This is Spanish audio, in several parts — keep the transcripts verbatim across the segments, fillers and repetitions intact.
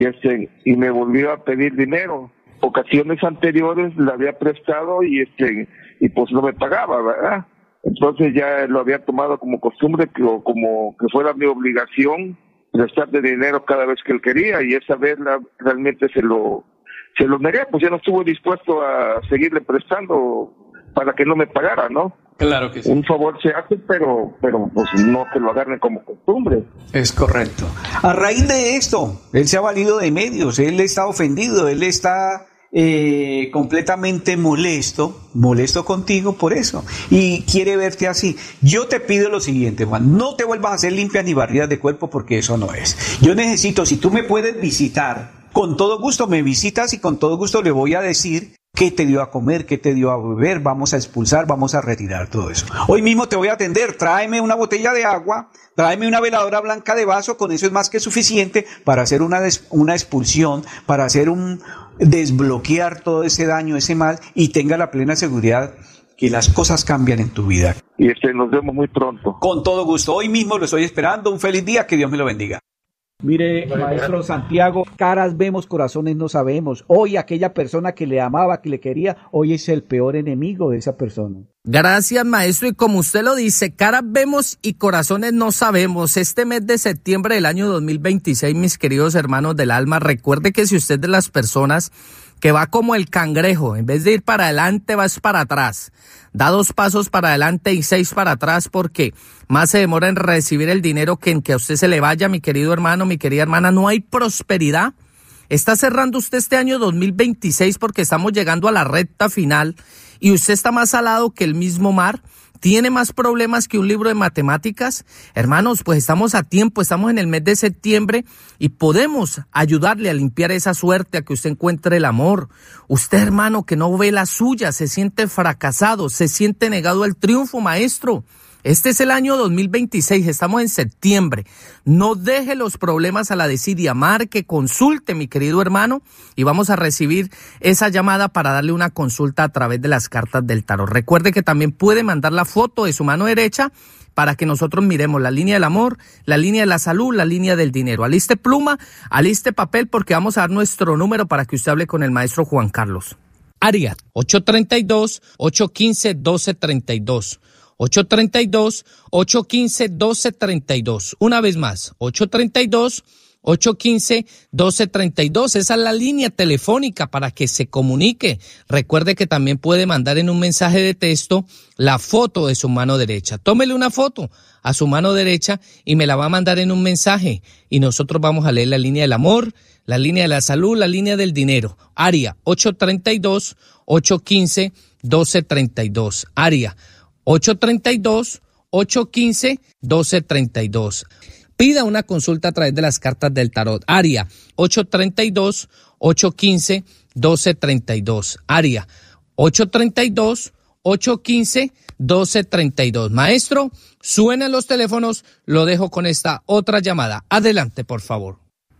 y, este, y me volvió a pedir dinero. Ocasiones anteriores le había prestado y este y pues no me pagaba, ¿verdad? Entonces ya lo había tomado como costumbre, que, o como que fuera mi obligación prestarle dinero cada vez que él quería, y esa vez la, realmente se lo se lo negué, pues ya no estuvo dispuesto a seguirle prestando para que no me pagara, ¿no? Claro que sí. Un favor se hace, pero pero pues no que lo agarren como costumbre. Es correcto. A raíz de esto, él se ha valido de medios, él está ofendido, él está eh, completamente molesto, molesto contigo por eso, y quiere verte así. Yo te pido lo siguiente, Juan, no te vuelvas a hacer limpias ni barridas de cuerpo, porque eso no es. Yo necesito, si tú me puedes visitar, con todo gusto me visitas y con todo gusto le voy a decir qué te dio a comer, qué te dio a beber, vamos a expulsar, vamos a retirar todo eso. Hoy mismo te voy a atender, tráeme una botella de agua, tráeme una veladora blanca de vaso, con eso es más que suficiente para hacer una, des, una expulsión, para hacer un desbloquear todo ese daño, ese mal, y tenga la plena seguridad que las cosas cambian en tu vida. Y este, nos vemos muy pronto. Con todo gusto, hoy mismo lo estoy esperando, un feliz día, que Dios me lo bendiga. Mire, maestro Santiago, caras vemos, corazones no sabemos. Hoy aquella persona que le amaba, que le quería, hoy es el peor enemigo de esa persona. Gracias, maestro. Y como usted lo dice, caras vemos y corazones no sabemos. Este mes de septiembre del año dos mil veintiséis, mis queridos hermanos del alma, recuerde que si usted es de las personas que va como el cangrejo, en vez de ir para adelante, vas para atrás. Da dos pasos para adelante y seis para atrás, porque más se demora en recibir el dinero que en que a usted se le vaya, mi querido hermano, mi querida hermana. No hay prosperidad. Está cerrando usted este año dos mil veintiséis porque estamos llegando a la recta final y usted está más salado que el mismo mar. ¿Tiene más problemas que un libro de matemáticas? Hermanos, pues estamos a tiempo, estamos en el mes de septiembre y podemos ayudarle a limpiar esa suerte, a que usted encuentre el amor. Usted, hermano, que no ve la suya, se siente fracasado, se siente negado al triunfo, maestro. Este es el año dos mil veintiséis, estamos en septiembre. No deje los problemas a la desidia, marque, consulte, mi querido hermano, y vamos a recibir esa llamada para darle una consulta a través de las cartas del tarot. Recuerde que también puede mandar la foto de su mano derecha para que nosotros miremos la línea del amor, la línea de la salud, la línea del dinero. Aliste pluma, aliste papel, porque vamos a dar nuestro número para que usted hable con el maestro Juan Carlos. Área ocho tres dos, ocho uno cinco, uno dos tres dos. ocho tres dos, ocho uno cinco, uno dos tres dos. Una vez más, ocho tres dos, ocho uno cinco, uno dos tres dos. Esa es la línea telefónica para que se comunique. Recuerde que también puede mandar en un mensaje de texto la foto de su mano derecha. Tómele una foto a su mano derecha y me la va a mandar en un mensaje. Y nosotros vamos a leer la línea del amor, la línea de la salud, la línea del dinero. Área ocho tres dos, ocho uno cinco, uno dos tres dos. Área ocho tres dos, ocho uno cinco, uno dos tres dos. Pida una consulta a través de las cartas del tarot. Área ocho tres dos, ocho uno cinco, uno dos tres dos. Área ocho tres dos, ocho uno cinco, uno dos tres dos. Maestro, suenan los teléfonos, lo dejo con esta otra llamada. Adelante, por favor.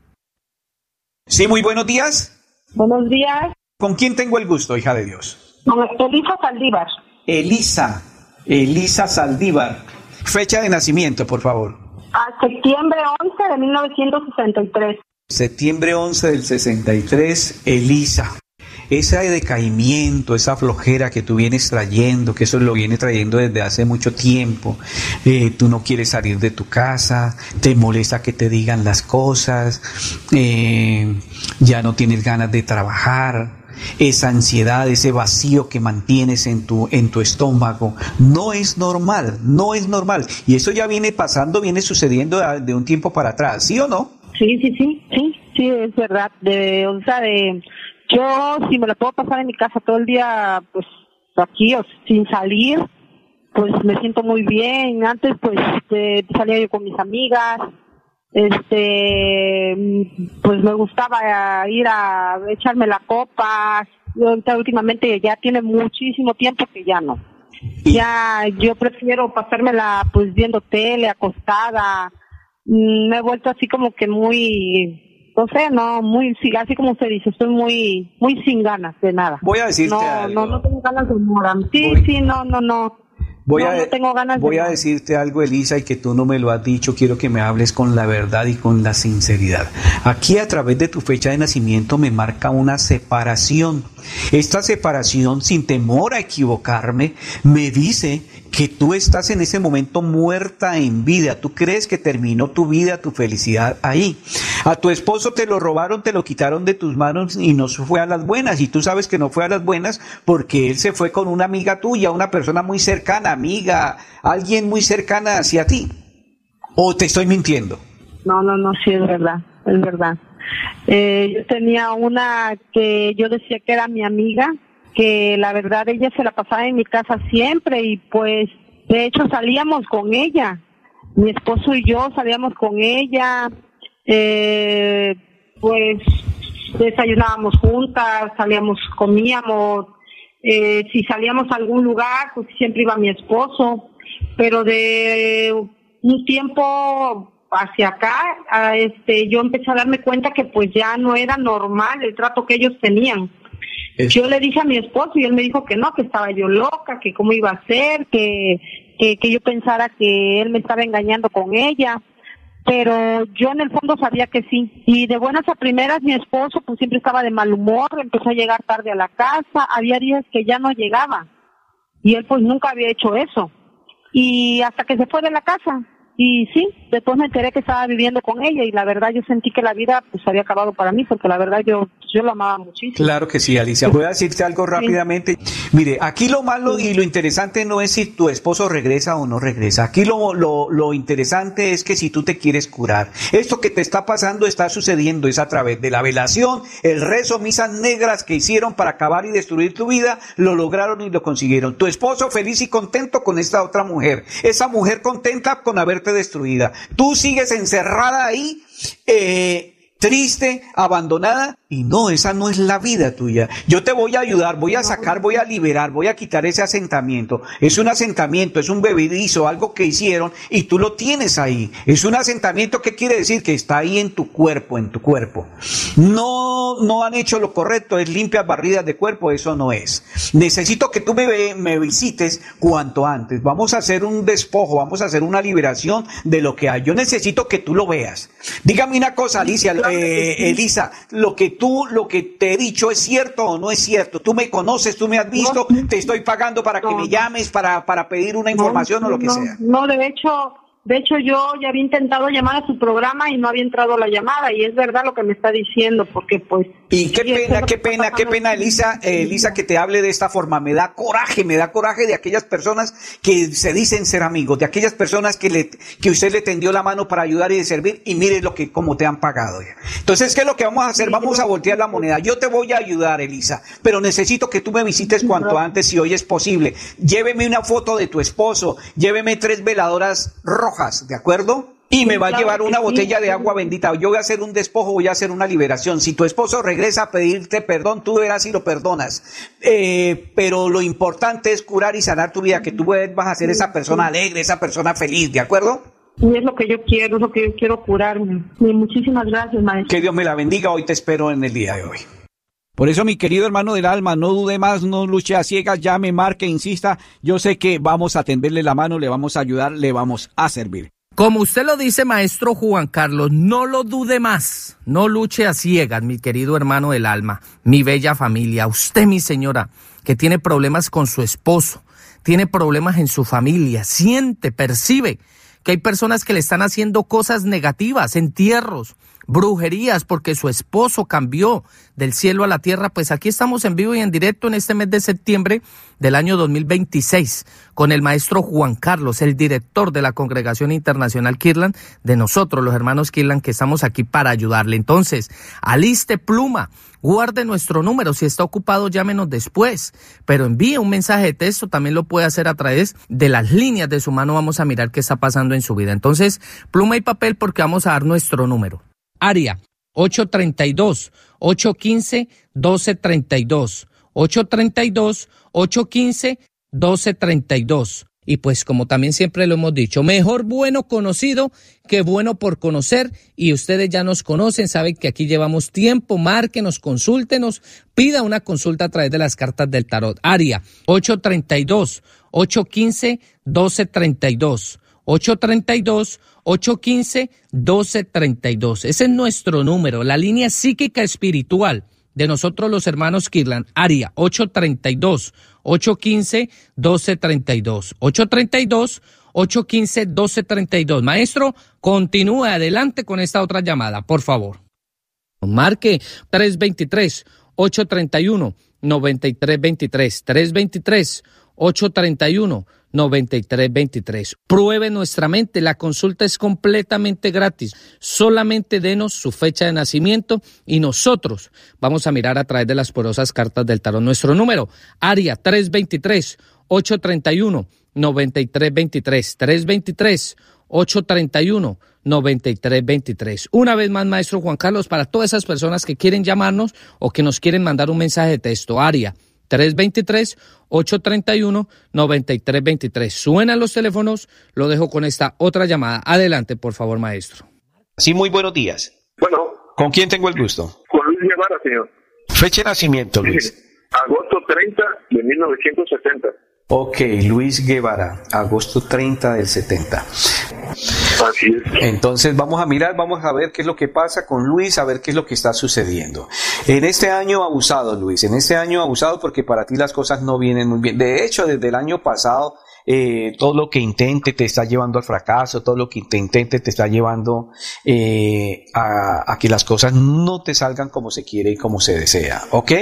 Sí, muy buenos días. Buenos días. ¿Con quién tengo el gusto, hija de Dios? Con Elisa Saldívar. Elisa, Elisa Saldívar. Fecha de nacimiento, por favor. A septiembre once de mil novecientos sesenta y tres. Septiembre once del sesenta y tres, Elisa. Ese decaimiento, esa flojera que tú vienes trayendo, que eso lo viene trayendo desde hace mucho tiempo, eh, tú no quieres salir de tu casa, te molesta que te digan las cosas, eh, ya no tienes ganas de trabajar, esa ansiedad, ese vacío que mantienes en tu, en tu estómago, no es normal, no es normal. Y eso ya viene pasando, viene sucediendo de, de un tiempo para atrás, ¿sí o no? Sí, sí, sí, sí, sí, es verdad. De, o sea, de... Yo, si me la puedo pasar en mi casa todo el día, pues, aquí, o sin salir, pues me siento muy bien. Antes, pues, este, salía yo con mis amigas, este, pues me gustaba ir a echarme la copa. Yo, ahorita, últimamente, ya tiene muchísimo tiempo que ya no. Ya, yo prefiero pasármela, pues, viendo tele, acostada. Me he vuelto así como que muy... No sé, no, muy, así como usted dice, estoy muy, muy sin ganas de nada. Voy a decirte no, algo. No, no tengo ganas de nada. Sí, Voy, sí, no, no, no. Voy, no, a, no tengo ganas voy de... a decirte algo, Elisa, y que tú no me lo has dicho. Quiero que me hables con la verdad y con la sinceridad. Aquí, a través de tu fecha de nacimiento, me marca una separación. Esta separación, sin temor a equivocarme, me dice que tú estás en ese momento muerta en vida. Tú crees que terminó tu vida, tu felicidad ahí. A tu esposo te lo robaron, te lo quitaron de tus manos y no fue a las buenas. Y tú sabes que no fue a las buenas porque él se fue con una amiga tuya, una persona muy cercana, amiga, alguien muy cercana hacia ti. ¿O te estoy mintiendo? No, no, no, sí, es verdad, es verdad. Eh, yo tenía una que yo decía que era mi amiga, que la verdad ella se la pasaba en mi casa siempre y pues de hecho salíamos con ella, mi esposo y yo salíamos con ella, eh, pues desayunábamos juntas, salíamos, comíamos, eh, si salíamos a algún lugar pues siempre iba mi esposo, pero de un tiempo hacia acá, a este, yo empecé a darme cuenta que pues ya no era normal el trato que ellos tenían. Yo le dije a mi esposo y él me dijo que no, que estaba yo loca, que cómo iba a ser, que, que, que yo pensara que él me estaba engañando con ella, pero yo en el fondo sabía que sí. Y de buenas a primeras mi esposo pues siempre estaba de mal humor, empezó a llegar tarde a la casa, había días que ya no llegaba y él pues nunca había hecho eso. Y hasta que se fue de la casa. Y sí, después me enteré que estaba viviendo con ella y la verdad yo sentí que la vida pues había acabado para mí porque la verdad yo yo lo amaba muchísimo. Claro que sí, Alicia. Voy a decirte algo rápidamente. Sí. Mire, aquí lo malo y lo interesante no es si tu esposo regresa o no regresa. Aquí lo, lo, lo interesante es que si tú te quieres curar. Esto que te está pasando está sucediendo es a través de la velación, el rezo, misas negras que hicieron para acabar y destruir tu vida, lo lograron y lo consiguieron. Tu esposo feliz y contento con esta otra mujer. Esa mujer contenta con haberte destruida. Tú sigues encerrada ahí, eh, triste, abandonada, y no, esa no es la vida tuya. Yo te voy a ayudar, voy a sacar, voy a liberar, voy a quitar ese asentamiento. Es un asentamiento, es un bebedizo, algo que hicieron y tú lo tienes ahí. Es un asentamiento que quiere decir que está ahí en tu cuerpo, en tu cuerpo. No, no han hecho lo correcto, es limpias barridas de cuerpo, eso no es. Necesito que tú me, me visites cuanto antes. Vamos a hacer un despojo, vamos a hacer una liberación de lo que hay. Yo necesito que tú lo veas. Dígame una cosa, Alicia, eh, Elisa, lo que tú, lo que te he dicho es cierto o no es cierto. Tú me conoces, tú me has visto, no, te estoy pagando para no, que me llames, para, para pedir una información no, o lo que no, sea. No, de hecho, de hecho yo ya había intentado llamar a su programa y no había entrado la llamada y es verdad lo que me está diciendo porque pues... Y qué pena, qué pena, qué pena, Elisa, eh, Elisa, que te hable de esta forma. Me da coraje, me da coraje de aquellas personas que se dicen ser amigos, de aquellas personas que le, que usted le tendió la mano para ayudar y de servir y mire lo que, cómo te han pagado. Entonces, ¿qué es lo que vamos a hacer? Vamos a voltear la moneda. Yo te voy a ayudar, Elisa, pero necesito que tú me visites cuanto antes, si hoy es posible. Lléveme una foto de tu esposo, lléveme tres veladoras rojas, ¿de acuerdo? Y me va a llevar una botella de agua bendita. Yo voy a hacer un despojo, voy a hacer una liberación. Si tu esposo regresa a pedirte perdón, tú verás si lo perdonas. Eh, pero lo importante es curar y sanar tu vida, que tú vas a ser esa persona alegre, esa persona feliz, ¿de acuerdo? Y es lo que yo quiero, es lo que yo quiero curarme. Y muchísimas gracias, maestro. Que Dios me la bendiga. Hoy te espero en el día de hoy. Por eso, mi querido hermano del alma, no dude más, no luche a ciegas, llame, marque, insista. Yo sé que vamos a tenderle la mano, le vamos a ayudar, le vamos a servir. Como usted lo dice, maestro Juan Carlos, no lo dude más, no luche a ciegas, mi querido hermano del alma, mi bella familia, usted, mi señora, que tiene problemas con su esposo, tiene problemas en su familia, siente, percibe que hay personas que le están haciendo cosas negativas, entierros, brujerías, porque su esposo cambió del cielo a la tierra. Pues aquí estamos en vivo y en directo en este mes de septiembre del año dos mil veintiséis con el maestro Juan Carlos, el director de la Congregación Internacional Kirtland, de nosotros los hermanos Kirtland, que estamos aquí para ayudarle. Entonces, aliste pluma, guarde nuestro número, si está ocupado llámenos después, pero envíe un mensaje de texto, también lo puede hacer a través de las líneas de su mano, vamos a mirar qué está pasando en su vida. Entonces, pluma y papel porque vamos a dar nuestro número. Área ocho tres dos, ocho uno cinco, uno dos tres dos, ocho tres dos, ocho uno cinco, uno dos tres dos. Y pues como también siempre lo hemos dicho, mejor bueno conocido que bueno por conocer, y ustedes ya nos conocen, saben que aquí llevamos tiempo, márquenos, consúltenos, pida una consulta a través de las cartas del tarot. Área ocho tres dos, ocho uno cinco, uno dos tres dos. ocho tres dos, ocho uno cinco, uno dos tres dos. Ese es nuestro número, la línea psíquica espiritual de nosotros los hermanos Kirtland. Área ocho tres dos, ocho uno cinco, uno dos tres dos. ocho tres dos, ocho uno cinco, uno dos tres dos. Maestro, continúe adelante con esta otra llamada, por favor. Marque tres dos tres, ocho tres uno, nueve tres dos tres. tres dos tres, ocho tres uno, nueve tres dos tres. Pruebe nuestra mente, la consulta es completamente gratis. Solamente denos su fecha de nacimiento y nosotros vamos a mirar a través de las poderosas cartas del tarot. Nuestro número, área tres dos tres, ocho tres uno, nueve tres dos tres. tres dos tres, ocho tres uno, nueve tres dos tres. Una vez más, maestro Juan Carlos, para todas esas personas que quieren llamarnos o que nos quieren mandar un mensaje de texto, área tres dos tres, ocho tres uno, nueve tres dos tres. Suenan los teléfonos, lo dejo con esta otra llamada. Adelante, por favor, maestro. Sí, muy buenos días. Bueno. ¿Con quién tengo el gusto? Con Luis Guevara, señor. Fecha de nacimiento, Luis. Agosto treinta de mil novecientos setenta. Ok, Luis Guevara, agosto treinta del setenta. Así es. Entonces vamos a mirar, vamos a ver qué es lo que pasa con Luis, a ver qué es lo que está sucediendo. En este año abusado, Luis, en este año abusado porque para ti las cosas no vienen muy bien. De hecho, desde el año pasado, eh, todo lo que intente te está llevando al fracaso, todo lo que te intente te está llevando eh, a, a que las cosas no te salgan como se quiere y como se desea, ¿ok?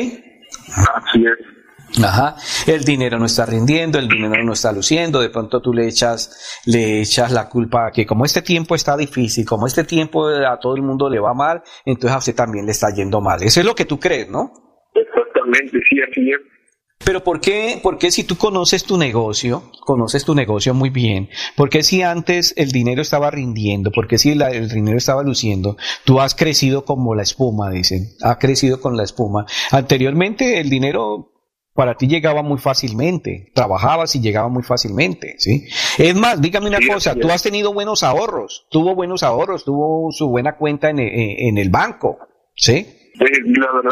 Así es. Ajá, el dinero no está rindiendo, el dinero no está luciendo, de pronto tú le echas, le echas la culpa a que como este tiempo está difícil, como este tiempo a todo el mundo le va mal, entonces a usted también le está yendo mal. Eso es lo que tú crees, ¿no? Exactamente, sí, así es. Pero ¿por qué, por qué si tú conoces tu negocio, conoces tu negocio muy bien, por qué si antes el dinero estaba rindiendo, por qué si la, el dinero estaba luciendo, tú has crecido como la espuma, dicen, ha crecido con la espuma? Anteriormente el dinero para ti llegaba muy fácilmente, trabajabas y llegaba muy fácilmente, ¿sí? Es más, dígame una sí, cosa, tú has tenido buenos ahorros, tuvo buenos ahorros, tuvo su buena cuenta en, en, en el banco, ¿sí? Eh, la verdad,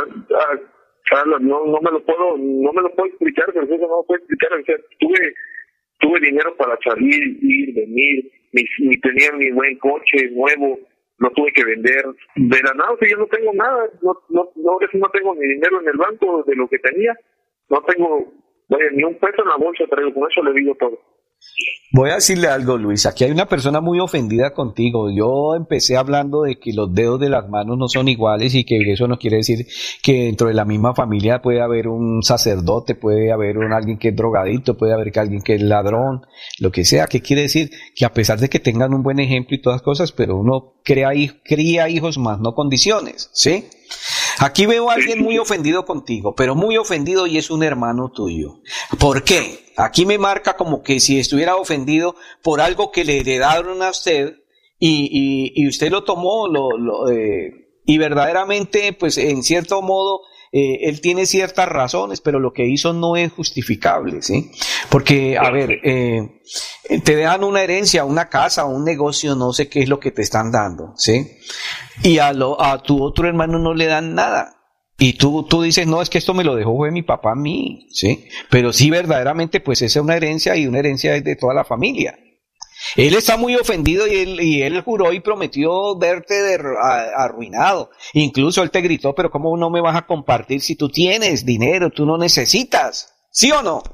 Carlos, no, no me lo puedo, no me lo puedo explicar, pero eso no lo puedo explicar, o sea, tuve, tuve dinero para salir, ir, venir, ni, ni tenía mi buen coche nuevo, lo tuve que vender, de la nada, o sea, yo no tengo nada, no, no, no, no tengo ni dinero en el banco de lo que tenía. No tengo, vaya, ni un peso en la bolsa traigo, con eso le digo todo. Voy a decirle algo, Luis, aquí hay una persona muy ofendida contigo. Yo empecé hablando de que los dedos de las manos no son iguales y que eso no quiere decir que dentro de la misma familia puede haber un sacerdote, puede haber un alguien que es drogadito, puede haber alguien que es ladrón, lo que sea. ¿Qué quiere decir? Que a pesar de que tengan un buen ejemplo y todas cosas, pero uno crea, cría hijos más, no condiciones, ¿sí? Aquí veo a alguien muy ofendido contigo, pero muy ofendido y es un hermano tuyo. ¿Por qué? Aquí me marca como que si estuviera ofendido por algo que le heredaron a usted y, y, y usted lo tomó lo, lo, eh, y verdaderamente, pues en cierto modo, eh, él tiene ciertas razones, pero lo que hizo no es justificable, ¿sí? Porque, a ver, eh, te dan una herencia, una casa, un negocio, no sé qué es lo que te están dando, ¿sí? Y a, lo, a tu otro hermano no le dan nada. Y tú, tú dices, no, es que esto me lo dejó fue mi papá a mí, ¿sí? Pero sí, verdaderamente, pues esa es una herencia y una herencia es de toda la familia. Él está muy ofendido y él, y él juró y prometió verte de, a, arruinado. Incluso él te gritó, pero ¿cómo no me vas a compartir si tú tienes dinero, tú no necesitas? ¿Sí o no?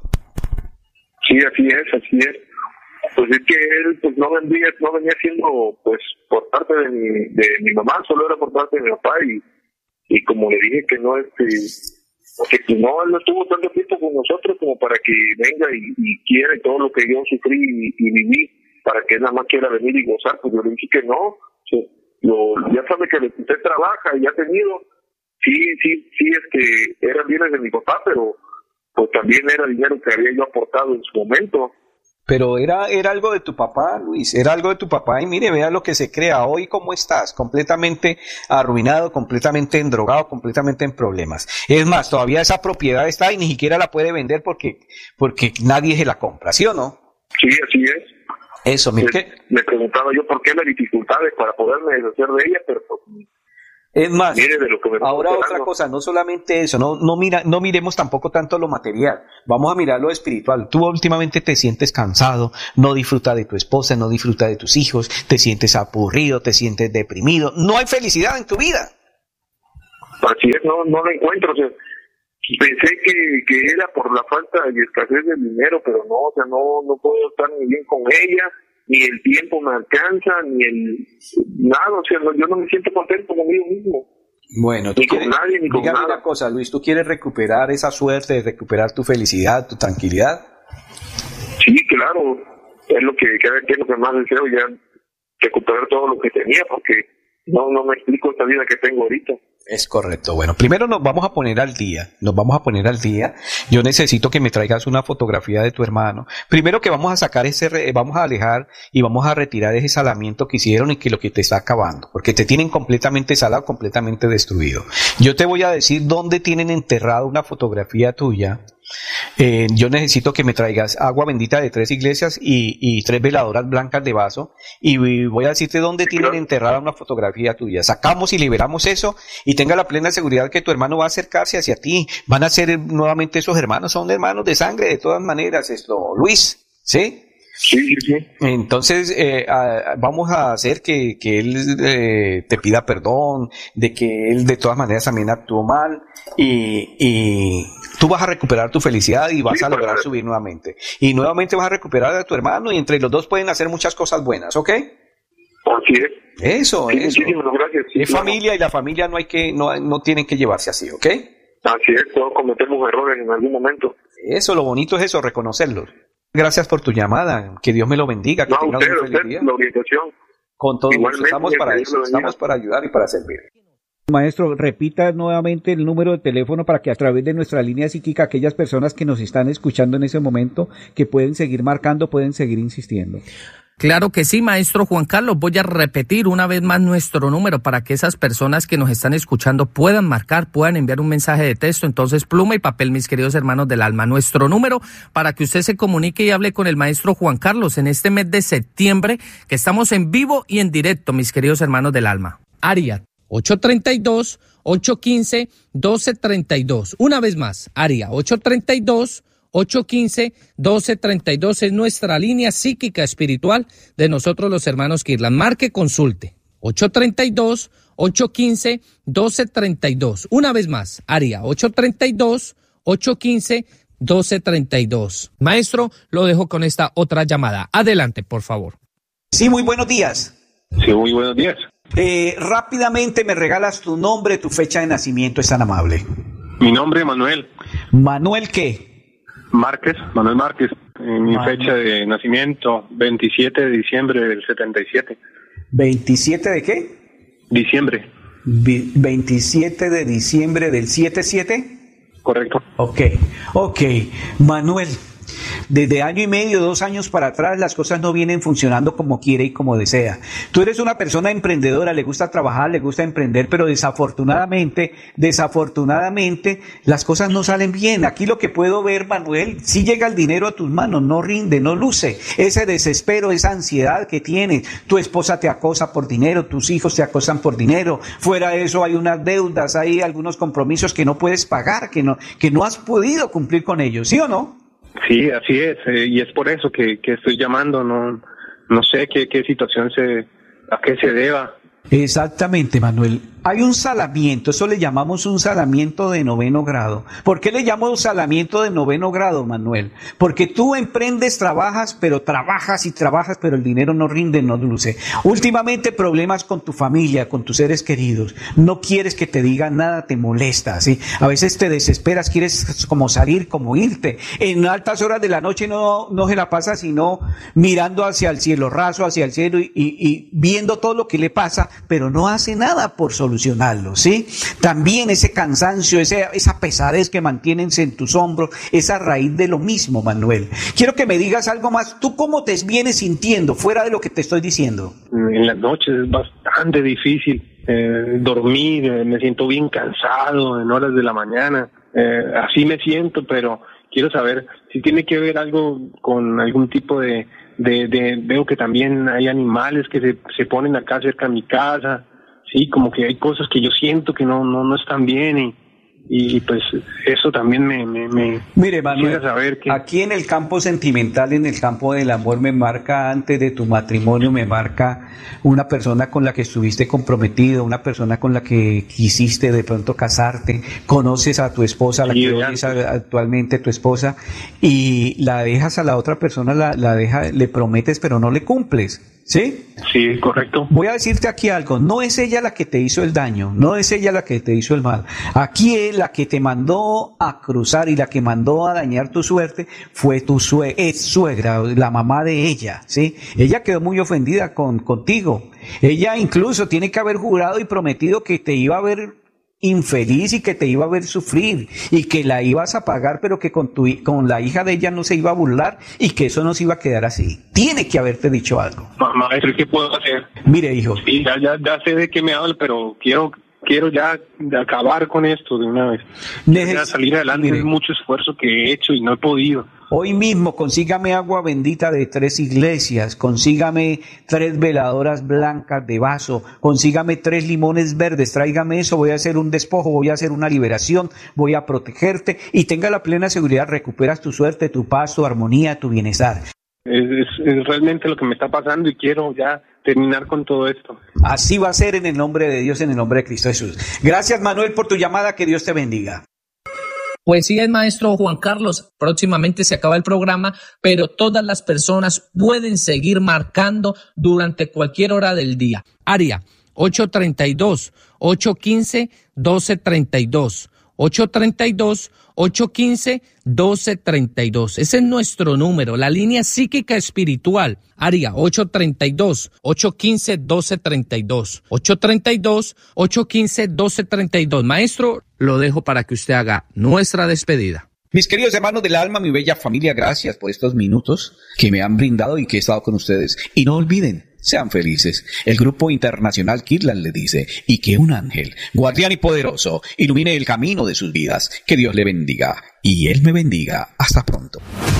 Sí, así es, así es. Pues es que él pues no vendía, no venía siendo pues por parte de mi, de mi mamá, solo era por parte de mi papá y, y como le dije que no este que pues no, él no estuvo tanto tiempo con nosotros como para que venga y, y quiera y todo lo que yo sufrí y, y viví, para que él nada más quiera venir y gozar, pues yo le dije que no, sí, lo, ya sabe que usted trabaja y ha tenido, sí, sí, sí es que eran bienes de mi papá, pero pues también era dinero que había yo aportado en su momento. Pero era, era algo de tu papá, Luis, era algo de tu papá y mire, vea lo que se crea hoy, cómo estás, completamente arruinado, completamente endrogado, completamente en problemas. Es más, todavía esa propiedad está y ni siquiera la puede vender porque, porque nadie se la compra, ¿sí o no? Sí, así es. Eso, mire. Me, me preguntaba yo por qué las dificultades para poderme deshacer de ella, pero pues, Es más, mire de lo que me ahora está otra hablando. cosa, no solamente eso, no, no, mira, no miremos tampoco tanto lo material, vamos a mirar lo espiritual. Tú últimamente te sientes cansado, no disfrutas de tu esposa, no disfrutas de tus hijos, te sientes aburrido, te sientes deprimido, no hay felicidad en tu vida. Así es, no, no lo encuentro, o sea, pensé que, que era por la falta y escasez de dinero, pero no, o sea, no, no puedo estar ni bien con ella, ni el tiempo me alcanza, ni el nada, o sea, no, yo no me siento contento conmigo mismo. Bueno, tú Ni con quieres, nadie, ni con dígame nada. una cosa, Luis, ¿tú quieres recuperar esa suerte, recuperar tu felicidad, tu tranquilidad? Sí, claro, es lo que, que es lo que más deseo, ya recuperar todo lo que tenía, porque no, no me explico esta vida que tengo ahorita. Es correcto. Bueno, primero nos vamos a poner al día, nos vamos a poner al día. Yo necesito que me traigas una fotografía de tu hermano. Primero que vamos a sacar ese, re- vamos a alejar y vamos a retirar ese salamiento que hicieron y que lo que te está acabando, porque te tienen completamente salado, completamente destruido. Yo te voy a decir dónde tienen enterrado una fotografía tuya. Eh, yo necesito que me traigas agua bendita de tres iglesias y, y tres veladoras blancas de vaso y voy a decirte dónde tienen claro. enterrada una fotografía tuya. Sacamos y liberamos eso y tenga la plena seguridad que tu hermano va a acercarse hacia ti. Van a ser nuevamente esos hermanos, son hermanos de sangre de todas maneras, esto, Luis, ¿sí? Sí, sí, sí. Entonces, eh, a, vamos a hacer que, que él eh, te pida perdón, de que él de todas maneras también actuó mal y, y tú vas a recuperar tu felicidad y vas Sí, a lograr para- subir nuevamente. Y nuevamente vas a recuperar a tu hermano y entre los dos pueden hacer muchas cosas buenas, ¿ok? Así es. Eso, Sí, eso. muchísimas gracias. Sí, Es claro. familia y la familia no hay que, no, no tienen que llevarse así, ¿ok? Así es, todos cometemos errores en algún momento. Eso, lo bonito es eso, reconocerlos. Gracias por tu llamada, que Dios me lo bendiga, que No, a tengas usted, un a feliz usted, día. la orientación. Con todo gusto, Igualmente, estamos que para Dios eso, lo bendiga. estamos para ayudar y para servir. Maestro, repita nuevamente el número de teléfono para que a través de nuestra línea psíquica aquellas personas que nos están escuchando en ese momento, que pueden seguir marcando, pueden seguir insistiendo. Claro que sí, maestro Juan Carlos. Voy a repetir una vez más nuestro número para que esas personas que nos están escuchando puedan marcar, puedan enviar un mensaje de texto. Entonces, pluma y papel, mis queridos hermanos del alma. Nuestro número para que usted se comunique y hable con el maestro Juan Carlos en este mes de septiembre, que estamos en vivo y en directo, mis queridos hermanos del alma. Área ocho tres dos, ocho uno cinco, uno dos tres dos. Una vez más, área ocho tres dos, ocho uno cinco, uno dos tres dos es nuestra línea psíquica espiritual de nosotros los hermanos Kirlan. Marque, consulte. ocho tres dos, ocho uno cinco, uno dos tres dos. Una vez más, área ocho tres dos, ocho uno cinco, uno dos tres dos. Maestro, lo dejo con esta otra llamada. Adelante, por favor. Sí, muy buenos días. Sí, muy buenos días. Eh, rápidamente me regalas tu nombre, tu fecha de nacimiento, es tan amable. Mi nombre es Manuel Manuel, ¿qué? Márquez, Manuel Márquez. Eh, mi Manuel. fecha de nacimiento, veintisiete de diciembre del setenta y siete. ¿veintisiete de qué? Diciembre, Vi- veintisiete de diciembre del setenta y siete. correcto. Ok, ok. Manuel, desde año y medio, dos años para atrás, las cosas no vienen funcionando como quiere y como desea. Tú eres una persona emprendedora, le gusta trabajar, le gusta emprender, pero desafortunadamente, desafortunadamente, las cosas no salen bien. Aquí lo que puedo ver, Manuel, si llega el dinero a tus manos, no rinde, no luce. Ese desespero, esa ansiedad que tienes, tu esposa te acosa por dinero, tus hijos te acosan por dinero. Fuera de eso hay unas deudas, hay algunos compromisos que no puedes pagar, que no, que no has podido cumplir con ellos, ¿sí o no? Sí, así es, eh, y es por eso que, que estoy llamando, no no sé qué, qué situación se, a qué se deba. Exactamente, Manuel. Hay un salamiento, eso le llamamos un salamiento de noveno grado. ¿Por qué le llamo salamiento de noveno grado, Manuel? Porque tú emprendes, trabajas, pero trabajas y trabajas, pero el dinero no rinde, no luce. Últimamente problemas con tu familia, con tus seres queridos. No quieres que te digan nada, te molesta, ¿sí? A veces te desesperas, quieres como salir, como irte. En altas horas de la noche no, no se la pasa sino mirando hacia el cielo raso, hacia el cielo y, y, y viendo todo lo que le pasa, pero no hace nada por solucionarlo, ¿sí? También ese cansancio, ese, esa pesadez que mantienes en tus hombros, esa raíz de lo mismo, Manuel. Quiero que me digas algo más. ¿Tú cómo te vienes sintiendo fuera de lo que te estoy diciendo? En las noches es bastante difícil eh, dormir, eh, me siento bien cansado en horas de la mañana, eh, así me siento, pero quiero saber si tiene que ver algo con algún tipo de, de, de veo que también hay animales que se, se ponen acá cerca de mi casa, sí, como que hay cosas que yo siento que no no no están bien y y pues eso también me me, me Mire, Manuel, saber que... aquí en el campo sentimental, en el campo del amor, me marca antes de tu matrimonio, me marca una persona con la que estuviste comprometido, una persona con la que quisiste de pronto casarte, conoces a tu esposa, la sí, que hoy es actualmente tu esposa, y la dejas a la otra persona, la, la deja, le prometes pero no le cumples. ¿Sí? Sí, correcto. Voy a decirte aquí algo, no es ella la que te hizo el daño, no es ella la que te hizo el mal. Aquí es la que te mandó a cruzar y la que mandó a dañar tu suerte fue tu sue- ex suegra, la mamá de ella, ¿sí? Ella quedó muy ofendida con, contigo. Ella incluso tiene que haber jurado y prometido que te iba a ver infeliz y que te iba a ver sufrir y que la ibas a pagar, pero que con tu con la hija de ella no se iba a burlar y que eso no se iba a quedar así. Tiene que haberte dicho algo. Maestro, ¿qué puedo hacer? Mire, hijo. Sí, ya, ya, ya sé de qué me habla, pero quiero quiero ya de acabar con esto de una vez. Neces- ya salir adelante. Mire. Es mucho esfuerzo que he hecho y no he podido. Hoy mismo consígame agua bendita de tres iglesias, consígame tres veladoras blancas de vaso, consígame tres limones verdes, tráigame eso, voy a hacer un despojo, voy a hacer una liberación, voy a protegerte y tenga la plena seguridad, recuperas tu suerte, tu paz, tu armonía, tu bienestar. Es, es, es realmente lo que me está pasando y quiero ya terminar con todo esto. Así va a ser en el nombre de Dios, en el nombre de Cristo Jesús. Gracias, Manuel, por tu llamada, que Dios te bendiga. Pues sí, es maestro Juan Carlos, próximamente se acaba el programa, pero todas las personas pueden seguir marcando durante cualquier hora del día. Área ocho treinta y dos, ocho quince, doce treinta y dos. ocho treinta y dos, ocho quince, doce treinta y dos. Ese es nuestro número, la línea psíquica espiritual. Área ocho treinta y dos, ocho quince, doce treinta y dos. ocho treinta y dos, ocho quince, doce treinta y dos. Maestro, lo dejo para que usted haga nuestra despedida. Mis queridos hermanos del alma, mi bella familia, gracias por estos minutos que me han brindado y que he estado con ustedes. Y no olviden, sean felices. El Grupo Internacional Kirlan le dice, y que un ángel, guardián y poderoso, ilumine el camino de sus vidas. Que Dios le bendiga y Él me bendiga. Hasta pronto.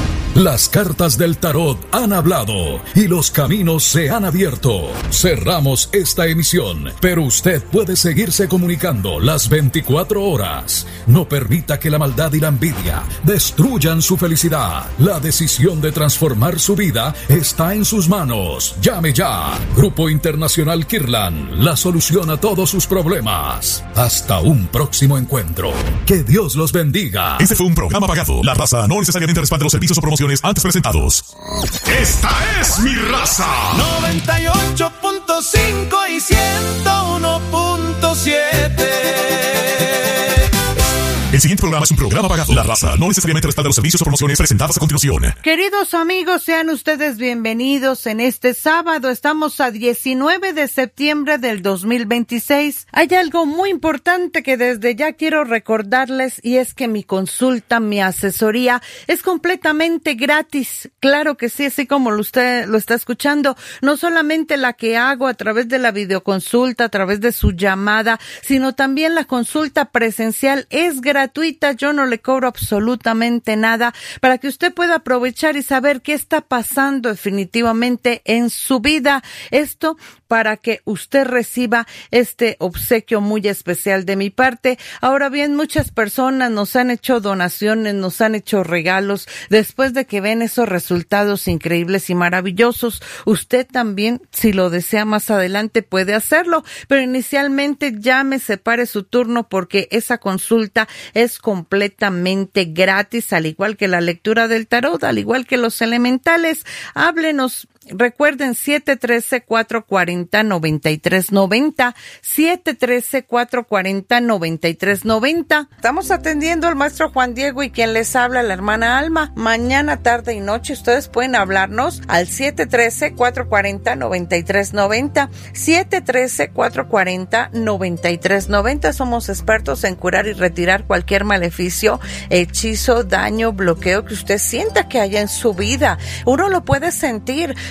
Las cartas del tarot han hablado y los caminos se han abierto. Cerramos esta emisión, pero usted puede seguirse comunicando las veinticuatro horas. No permita que la maldad y la envidia destruyan su felicidad. La decisión de transformar su vida está en sus manos. Llame ya. Grupo Internacional Kirlan, la solución a todos sus problemas. Hasta un próximo encuentro. Que Dios los bendiga. Este fue un programa pagado. La raza no necesariamente respalda los servicios o promociones antes presentados. Esta es mi raza. noventa y ocho punto cinco y ciento uno punto siete. El siguiente programa es un programa pagado. La raza no necesariamente respalda los servicios o promociones presentadas a continuación. Queridos amigos, sean ustedes bienvenidos en este sábado. Estamos a diecinueve de septiembre del dos mil veintiséis. Hay algo muy importante que desde ya quiero recordarles y es que mi consulta, mi asesoría es completamente gratis. Claro que sí, así como usted lo está escuchando. No solamente la que hago a través de la videoconsulta, a través de su llamada, sino también la consulta presencial es gratuita. gratuita, yo no le cobro absolutamente nada para que usted pueda aprovechar y saber qué está pasando definitivamente en su vida. Esto para que usted reciba este obsequio muy especial de mi parte. Ahora bien, muchas personas nos han hecho donaciones, nos han hecho regalos después de que ven esos resultados increíbles y maravillosos. Usted también, si lo desea más adelante, puede hacerlo, pero inicialmente llame, separe su turno porque esa consulta es completamente gratis, al igual que la lectura del tarot, al igual que los elementales. Háblenos. Recuerden siete uno tres, cuatro cuatro cero, nueve tres nueve cero, siete uno tres, cuatro cuatro cero, nueve tres nueve cero. Estamos atendiendo al maestro Juan Diego y quien les habla, la hermana Alma. Mañana, tarde y noche ustedes pueden hablarnos al siete uno tres, cuatro cuatro cero, nueve tres nueve cero, siete uno tres, cuatro cuatro cero, nueve tres nueve cero. Somos expertos en curar y retirar cualquier maleficio, hechizo, daño, bloqueo que usted sienta que haya en su vida. Uno lo puede sentir.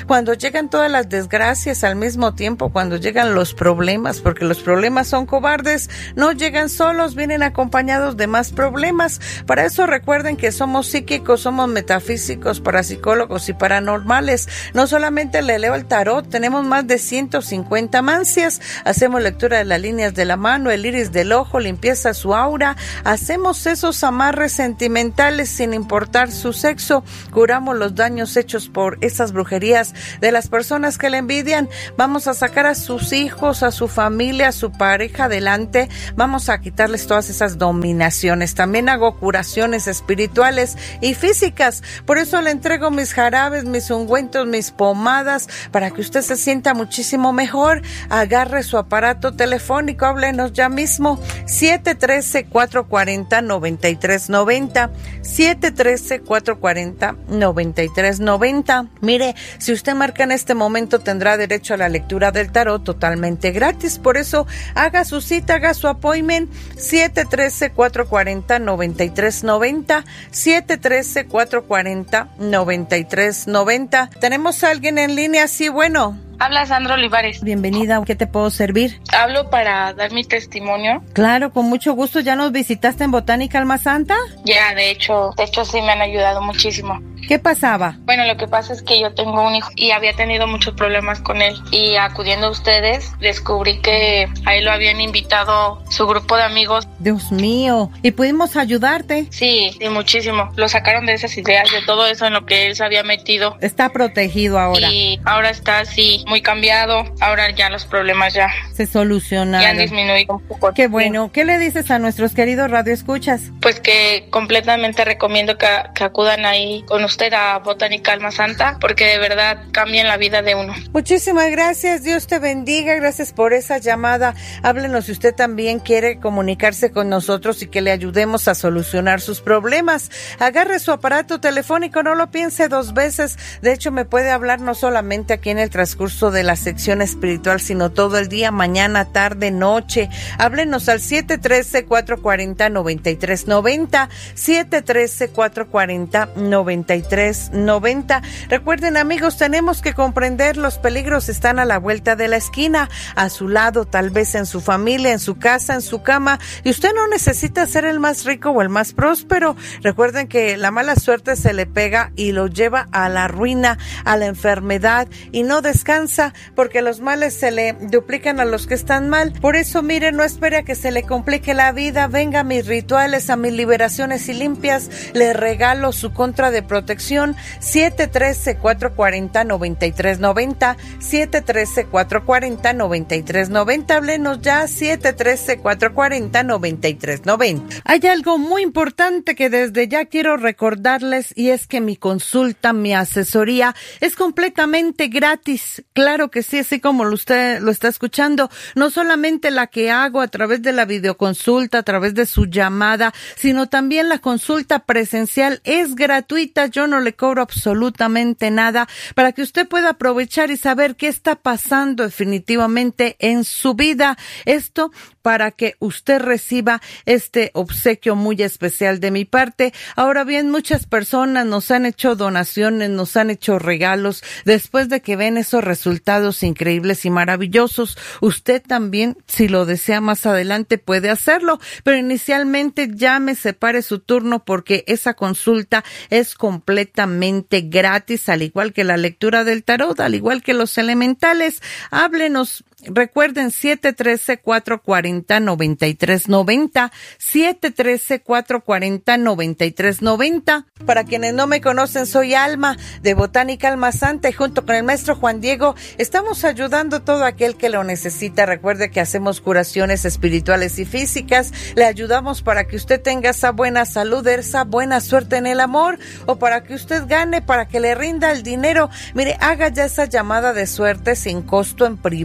cuando llegan todas las desgracias al mismo tiempo, cuando llegan los problemas, porque los problemas son cobardes, no llegan solos, vienen acompañados de más problemas. Para eso recuerden que somos psíquicos, somos metafísicos, parapsicólogos y paranormales. No solamente le leo el tarot, tenemos más de ciento cincuenta mancias, hacemos lectura de las líneas de la mano, el iris del ojo, limpieza su aura, hacemos esos amarres sentimentales sin importar su sexo, curamos los daños hechos por esas brujerías de las personas que le envidian, vamos a sacar a sus hijos, a su familia, a su pareja adelante, vamos a quitarles todas esas dominaciones. También hago curaciones espirituales y físicas, por eso le entrego mis jarabes, mis ungüentos, mis pomadas, para que usted se sienta muchísimo mejor. Agarre su aparato telefónico, háblenos ya mismo, siete uno tres, cuatro cuatro cero, nueve tres nueve cero, siete uno tres, cuatro cuatro cero, nueve tres nueve cero. Mire, si usted marca en este momento tendrá derecho a la lectura del tarot totalmente gratis, por eso haga su cita, haga su appointment, siete uno tres, cuatro cuatro cero, nueve tres nueve cero, siete uno tres, cuatro cuatro cero, nueve tres nueve cero. ¿Tenemos a alguien en línea? Sí, bueno. Habla Sandra Olivares. Bienvenida, ¿qué te puedo servir? Hablo para dar mi testimonio. Claro, con mucho gusto. ¿Ya nos visitaste en Botánica Alma Santa? Ya, de hecho, de hecho sí me han ayudado muchísimo. ¿Qué pasaba? Bueno, lo que pasa es que yo tengo un hijo y había tenido muchos problemas con él, y acudiendo a ustedes descubrí que a él lo habían invitado su grupo de amigos. Dios mío, ¿y pudimos ayudarte? Sí, sí, muchísimo. Lo sacaron de esas ideas, de todo eso en lo que él se había metido. Está protegido ahora. Y ahora está así, muy cambiado. Ahora ya los problemas ya se solucionaron. Ya han disminuido un poco. Qué bueno. ¿Qué le dices a nuestros queridos radioescuchas? Pues que completamente recomiendo que, que acudan ahí con usted a Botánica Alma Santa, porque de verdad cambian la vida de uno. Muchísimas gracias, Dios te bendiga, gracias por esa llamada. Háblenos si usted también quiere comunicarse con nosotros y que le ayudemos a solucionar sus problemas. Agarre su aparato telefónico, no lo piense dos veces. De hecho, me puede hablar no solamente aquí en el transcurso de la sección espiritual, sino todo el día, mañana, tarde, noche. Háblenos al siete uno tres, cuatro cuatro cero, nueve tres nueve cero, siete uno tres, cuatro cuatro cero, nueve tres nueve cero. Recuerden, amigos, tenemos que comprender, los peligros están a la vuelta de la esquina, a su lado, tal vez en su familia, en su casa, en su cama, y usted no necesita ser el más rico o el más próspero. Recuerden que la mala suerte se le pega y lo lleva a la ruina, a la enfermedad, y no descansa, porque los males se le duplican a los que están mal. Por eso, mire, no espere a que se le complique la vida, venga a mis rituales, a mis liberaciones y limpias, le regalo su contra de protección, siete uno tres, cuatro cuatro cero, nueve tres nueve cero, siete uno tres, cuatro cuatro cero, nueve tres nueve cero. Háblenos ya, siete uno tres, cuatro cuatro cero, nueve tres nueve cero. Hay algo muy importante que desde ya quiero recordarles, y es que mi consulta, mi asesoría es completamente gratis. Claro que sí, así como usted lo está escuchando, no solamente la que hago a través de la videoconsulta, a través de su llamada, sino también la consulta presencial es gratuita. Yo no le cobro absolutamente nada, para que usted pueda aprovechar y saber qué está pasando definitivamente en su vida. Esto para que usted reciba este obsequio muy especial de mi parte. Ahora bien, muchas personas nos han hecho donaciones, nos han hecho regalos después de que ven esos resultados increíbles y maravillosos. Usted también, si lo desea más adelante, puede hacerlo, pero inicialmente llame, separe su turno, porque esa consulta es completamente gratis, al igual que la lectura del tarot, al igual que los elementales. Háblenos. Recuerden, siete uno tres, cuatro cuatro cero, nueve tres nueve cero, siete uno tres, cuatro cuatro cero, nueve tres nueve cero. Para quienes no me conocen, soy Alma, de Botánica Alma Santa, y junto con el maestro Juan Diego estamos ayudando a todo aquel que lo necesita. Recuerde que hacemos curaciones espirituales y físicas, le ayudamos para que usted tenga esa buena salud, esa buena suerte en el amor, o para que usted gane, para que le rinda el dinero. Mire, haga ya esa llamada de suerte sin costo en privado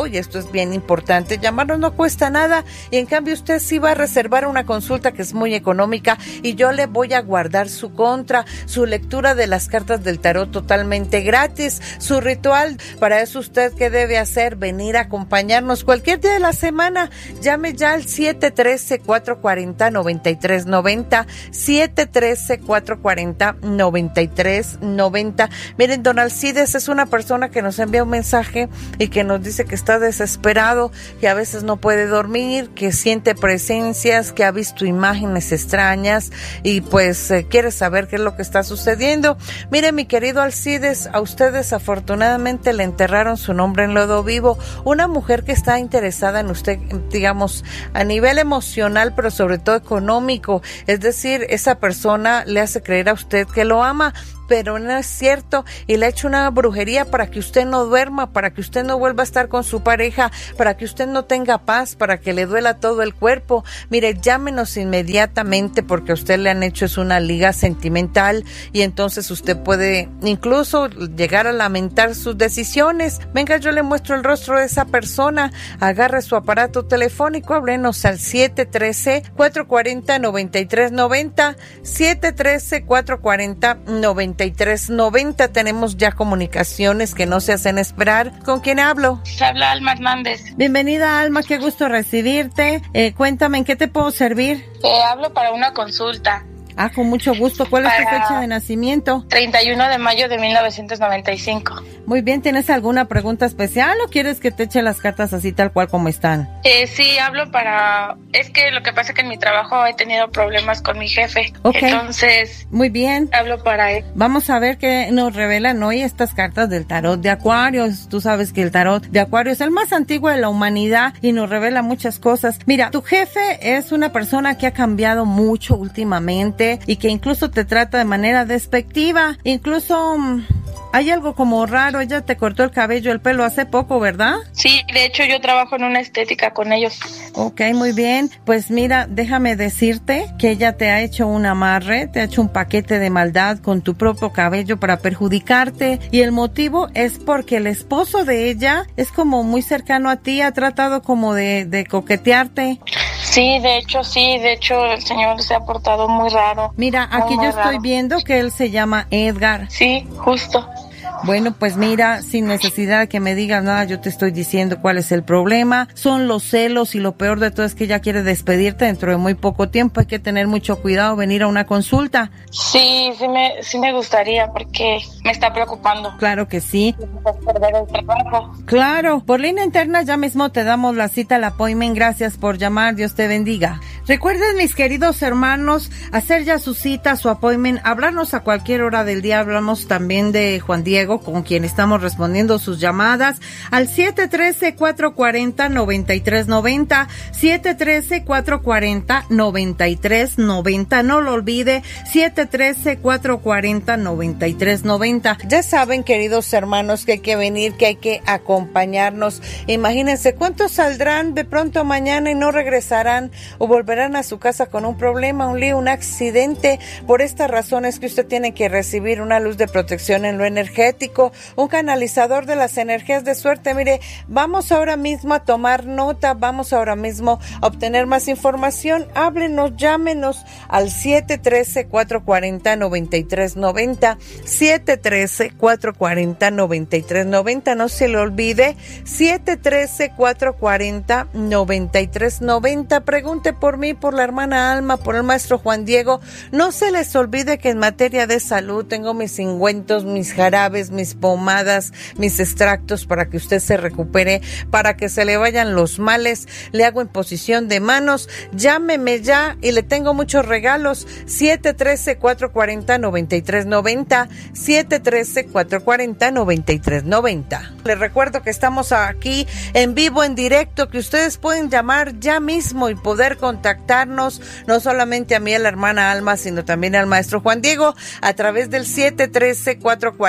embargo, y esto es bien importante, llamarnos no cuesta nada y en cambio usted sí va a reservar una consulta que es muy económica y yo le voy a guardar su contra, su lectura de las cartas del tarot totalmente gratis, su ritual. Para eso usted, ¿qué debe hacer? Venir a acompañarnos cualquier día de la semana. Llame ya al siete uno tres, cuatro cuatro cero, nueve tres nueve cero, siete uno tres, cuatro cuatro cero, nueve tres nueve cero. Miren, don Alcides es una persona que nos envía un mensaje y que nos dice que está desesperado, que a veces no puede dormir, que siente presencias, que ha visto imágenes extrañas y pues eh, quiere saber qué es lo que está sucediendo. Mire, mi querido Alcides, a usted desafortunadamente le enterraron su nombre en lodo vivo. Una mujer que está interesada en usted, digamos, a nivel emocional, pero sobre todo económico. Es decir, esa persona le hace creer a usted que lo ama, pero no es cierto y le ha hecho una brujería para que usted no duerma, para que usted no vuelva a estar con su pareja, para que usted no tenga paz, para que le duela todo el cuerpo. Mire, llámenos inmediatamente porque a usted le han hecho es una liga sentimental y entonces usted puede incluso llegar a lamentar sus decisiones. Venga, yo le muestro el rostro de esa persona, agarre su aparato telefónico, háblenos al siete uno tres, cuatro cuatro cero, nueve tres nueve cero, siete uno tres, cuatro cuatro cero, nueve tres nueve cero. Tenemos ya comunicaciones que no se hacen esperar. ¿Con quién hablo? Se habla Alma Hernández. Bienvenida, Alma, qué gusto recibirte. Eh, cuéntame, ¿en qué te puedo servir? Eh, hablo para una consulta. Ah, con mucho gusto. ¿Cuál es tu fecha de nacimiento? treinta y uno de mayo de mil novecientos noventa y cinco. Muy bien, ¿tienes alguna pregunta especial o quieres que te eche las cartas así tal cual como están? Eh, sí, hablo para... Es que lo que pasa es que en mi trabajo he tenido problemas con mi jefe. Ok. Entonces... Muy bien. Hablo para él. Vamos a ver qué nos revelan hoy estas cartas del tarot de Acuario. Tú sabes que el tarot de Acuario es el más antiguo de la humanidad y nos revela muchas cosas. Mira, tu jefe es una persona que ha cambiado mucho últimamente y que incluso te trata de manera despectiva. Incluso mmm, hay algo como raro. Ella te cortó el cabello, el pelo hace poco, ¿verdad? Sí, de hecho yo trabajo en una estética con ellos. Ok, muy bien. Pues mira, déjame decirte que ella te ha hecho un amarre, te ha hecho un paquete de maldad con tu propio cabello para perjudicarte y el motivo es porque el esposo de ella es como muy cercano a ti, ha tratado como de, de coquetearte. Sí, de hecho, sí, de hecho el señor se ha portado muy raro. Mira, aquí muy, yo muy estoy raro. viendo que él se llama Edgar. Sí, justo. Bueno, pues mira, sin necesidad de que me digas nada, yo te estoy diciendo cuál es el problema. Son los celos y lo peor de todo es que ella quiere despedirte dentro de muy poco tiempo. Hay que tener mucho cuidado, venir a una consulta. Sí, sí me, sí me gustaría porque me está preocupando. Claro que sí. Perder el trabajo. Claro, por línea interna ya mismo te damos la cita al appointment. Gracias por llamar, Dios te bendiga. Recuerden, mis queridos hermanos, hacer ya su cita, su appointment, hablarnos a cualquier hora del día. Hablamos también de Juan Diego, con quien estamos respondiendo sus llamadas al siete uno tres, cuatro cuatro cero, nueve tres nueve cero, siete uno tres, cuatro cuatro cero, nueve tres nueve cero. No lo olvide, siete uno tres, cuatro cuatro cero, nueve tres nueve cero. Ya saben, queridos hermanos, que hay que venir, que hay que acompañarnos. Imagínense cuántos saldrán de pronto mañana y no regresarán o volverán a su casa con un problema, un lío, un accidente. Por estas razones que usted tiene que recibir una luz de protección en lo energético, un canalizador de las energías de suerte. Mire, vamos ahora mismo a tomar nota, vamos ahora mismo a obtener más información. Háblenos, llámenos al siete uno tres, cuatro cuatro cero, nueve tres nueve cero, siete uno tres, cuatro cuatro cero, nueve tres nueve cero. No se le olvide, siete uno tres, cuatro cuatro cero, nueve tres nueve cero. Pregunte por mí, por la hermana Alma, por el maestro Juan Diego. No se les olvide que en materia de salud tengo mis ungüentos, mis jarabes, mis pomadas, mis extractos para que usted se recupere, para que se le vayan los males. Le hago imposición de manos. Llámeme ya y le tengo muchos regalos. siete uno tres, cuatro cuatro cero, nueve tres nueve cero, siete uno tres, cuatro cuatro cero, nueve tres nueve cero. Les recuerdo que estamos aquí en vivo, en directo, que ustedes pueden llamar ya mismo y poder contactarnos, no solamente a mí, a la hermana Alma, sino también al maestro Juan Diego, a través del siete uno tres, cuatro cuatro cero,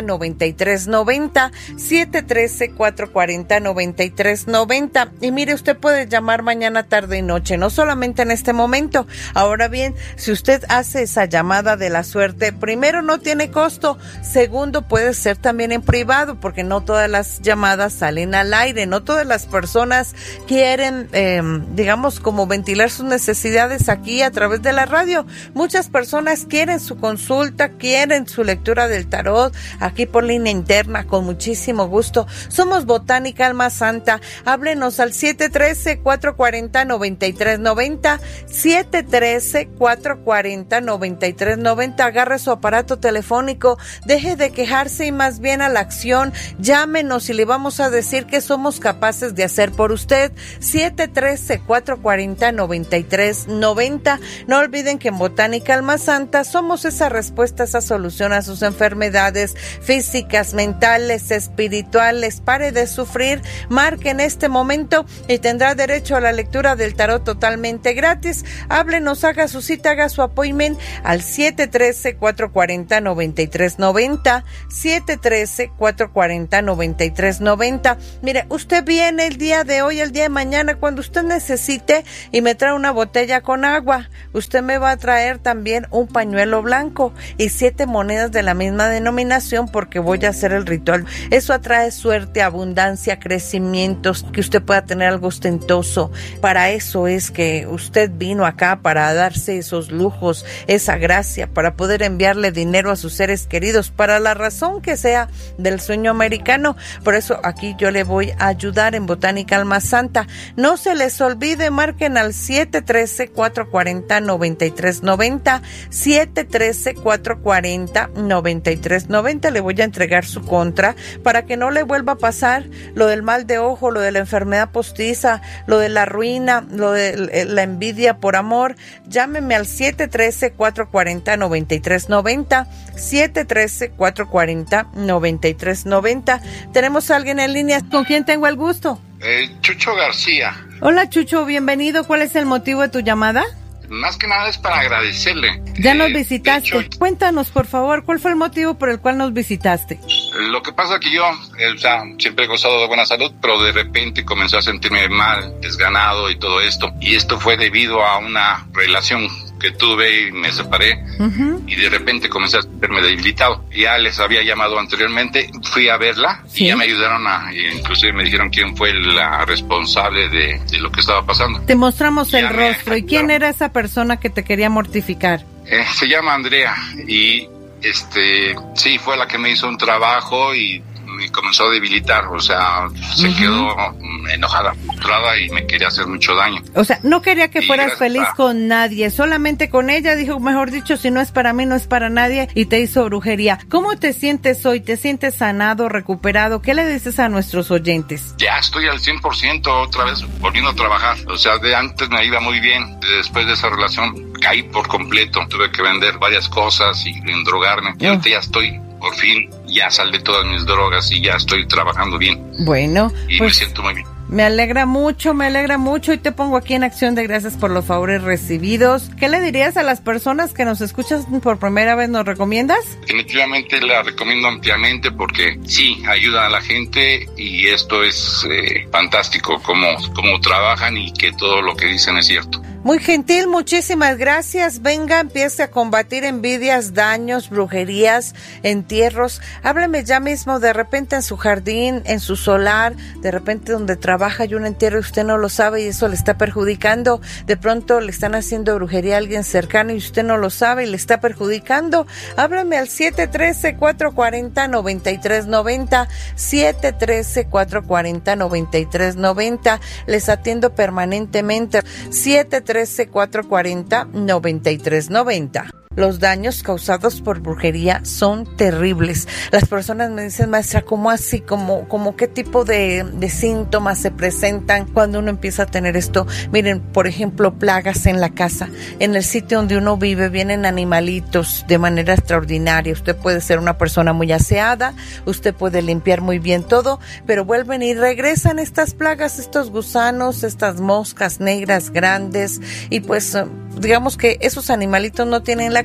noventa y tres noventa, siete uno tres, cuatro cuatro cero, noventa y tres noventa. Y mire, usted puede llamar mañana, tarde y noche, no solamente en este momento. Ahora bien, si usted hace esa llamada de la suerte, primero, no tiene costo, segundo, puede ser también en privado, porque no todas las llamadas salen al aire, no todas las personas quieren, eh, digamos, como ventilar sus necesidades aquí a través de la radio. Muchas personas quieren su consulta, quieren su lectura del tarot aquí por línea interna, con muchísimo gusto. Somos Botánica Alma Santa. Háblenos al siete uno tres, cuatro cuatro cero, noventa y tres noventa, siete uno tres, cuatro cuatro cero, noventa y tres noventa. Agarre su aparato telefónico, deje de quejarse y más bien a la acción. Llámenos y le vamos a decir que somos capaces de hacer por usted. siete uno tres, cuatro cuatro cero, noventa y tres noventa. No olviden que en Botánica Alma Santa somos esa respuesta, esa solución a sus enfermedades físicas, mentales, espirituales. Pare de sufrir, marque en este momento y tendrá derecho a la lectura del tarot totalmente gratis. Háblenos, haga su cita, haga su appointment al siete uno tres, cuatro cuatro cero, noventa y tres noventa, siete uno tres, cuatro cuatro cero, noventa y tres noventa. Mire, usted viene el día de hoy, el día de mañana, cuando usted necesite, y me trae una botella con agua. Usted me va a traer también un pañuelo blanco y siete monedas de la misma denominación, porque voy a hacer el ritual. Eso atrae suerte, abundancia, crecimientos, que usted pueda tener algo ostentoso. Para eso es que usted vino acá, para darse esos lujos, esa gracia, para poder enviarle dinero a sus seres queridos, para la razón que sea del sueño americano. Por eso aquí yo le voy a ayudar en Botánica Alma Santa. No se les olvide, marquen al siete uno tres, cuatro cuatro cero, noventa y tres noventa, siete uno tres, cuatro cuatro cero, noventa y tres noventa. Le voy a entregar su contra para que no le vuelva a pasar lo del mal de ojo, lo de la enfermedad postiza, lo de la ruina, lo de la envidia por amor. Llámeme al siete uno tres, cuatro cuatro cero, noventa y tres noventa, siete uno tres, cuatro cuatro cero, noventa y tres noventa. Tenemos a alguien en línea. ¿Con quién tengo el gusto? Eh, Chucho García. Hola, Chucho, bienvenido. ¿Cuál es el motivo de tu llamada? Más que nada es para agradecerle. Ya nos eh, visitaste. Hecho, Cuéntanos, por favor, ¿cuál fue el motivo por el cual nos visitaste? Lo que pasa que yo, eh, o sea, siempre he gozado de buena salud, pero de repente comencé a sentirme mal, desganado y todo esto. Y esto fue debido a una relación que tuve y me separé, uh-huh. y de repente comencé a sentirme debilitado. Ya les había llamado anteriormente, fui a verla, sí. y ya me ayudaron a, inclusive me dijeron quién fue la responsable de, de lo que estaba pasando. Te mostramos ya el rostro. ¿Y quién era esa persona que te quería mortificar? Eh, se llama Andrea, y este, sí, fue la que me hizo un trabajo y me comenzó a debilitar, o sea, se uh-huh. quedó enojada, frustrada y me quería hacer mucho daño. O sea, no quería que y fueras feliz a... con nadie, solamente con ella. Dijo, mejor dicho, si no es para mí, no es para nadie, y te hizo brujería. ¿Cómo te sientes hoy? ¿Te sientes sanado, recuperado? ¿Qué le dices a nuestros oyentes? Ya estoy al cien por ciento otra vez volviendo a trabajar. O sea, de antes me iba muy bien, después de esa relación caí por completo, tuve que vender varias cosas y endrogarme, y oh. ahorita ya estoy, por fin, ya salí de todas mis drogas y ya estoy trabajando bien. Bueno, y pues, me siento muy bien. Me alegra mucho, me alegra mucho, y te pongo aquí en acción de gracias por los favores recibidos. ¿Qué le dirías a las personas que nos escuchas por primera vez? ¿Nos recomiendas? Definitivamente la recomiendo ampliamente porque sí, ayuda a la gente y esto es eh, fantástico, cómo, cómo trabajan y que todo lo que dicen es cierto. Muy gentil, muchísimas gracias. Venga, empiece a combatir envidias, daños, brujerías, entierros. Hábleme ya mismo, de repente en su jardín, en su solar, de repente donde trabaja hay un entierro y usted no lo sabe y eso le está perjudicando. De pronto le están haciendo brujería a alguien cercano y usted no lo sabe y le está perjudicando. Háblame al siete uno tres, cuatro cuatro cero, noventa y tres noventa, siete uno tres, cuatro cuatro cero, noventa y tres noventa. Les atiendo permanentemente. siete uno tres, cuatro cuatro cero, noventa y tres noventa. Los daños causados por brujería son terribles. Las personas me dicen, maestra, ¿cómo así? ¿Cómo, cómo qué tipo de, de síntomas se presentan cuando uno empieza a tener esto? Miren, por ejemplo, plagas en la casa. En el sitio donde uno vive vienen animalitos de manera extraordinaria. Usted puede ser una persona muy aseada, usted puede limpiar muy bien todo, pero vuelven y regresan estas plagas, estos gusanos, estas moscas negras grandes, y pues digamos que esos animalitos no tienen la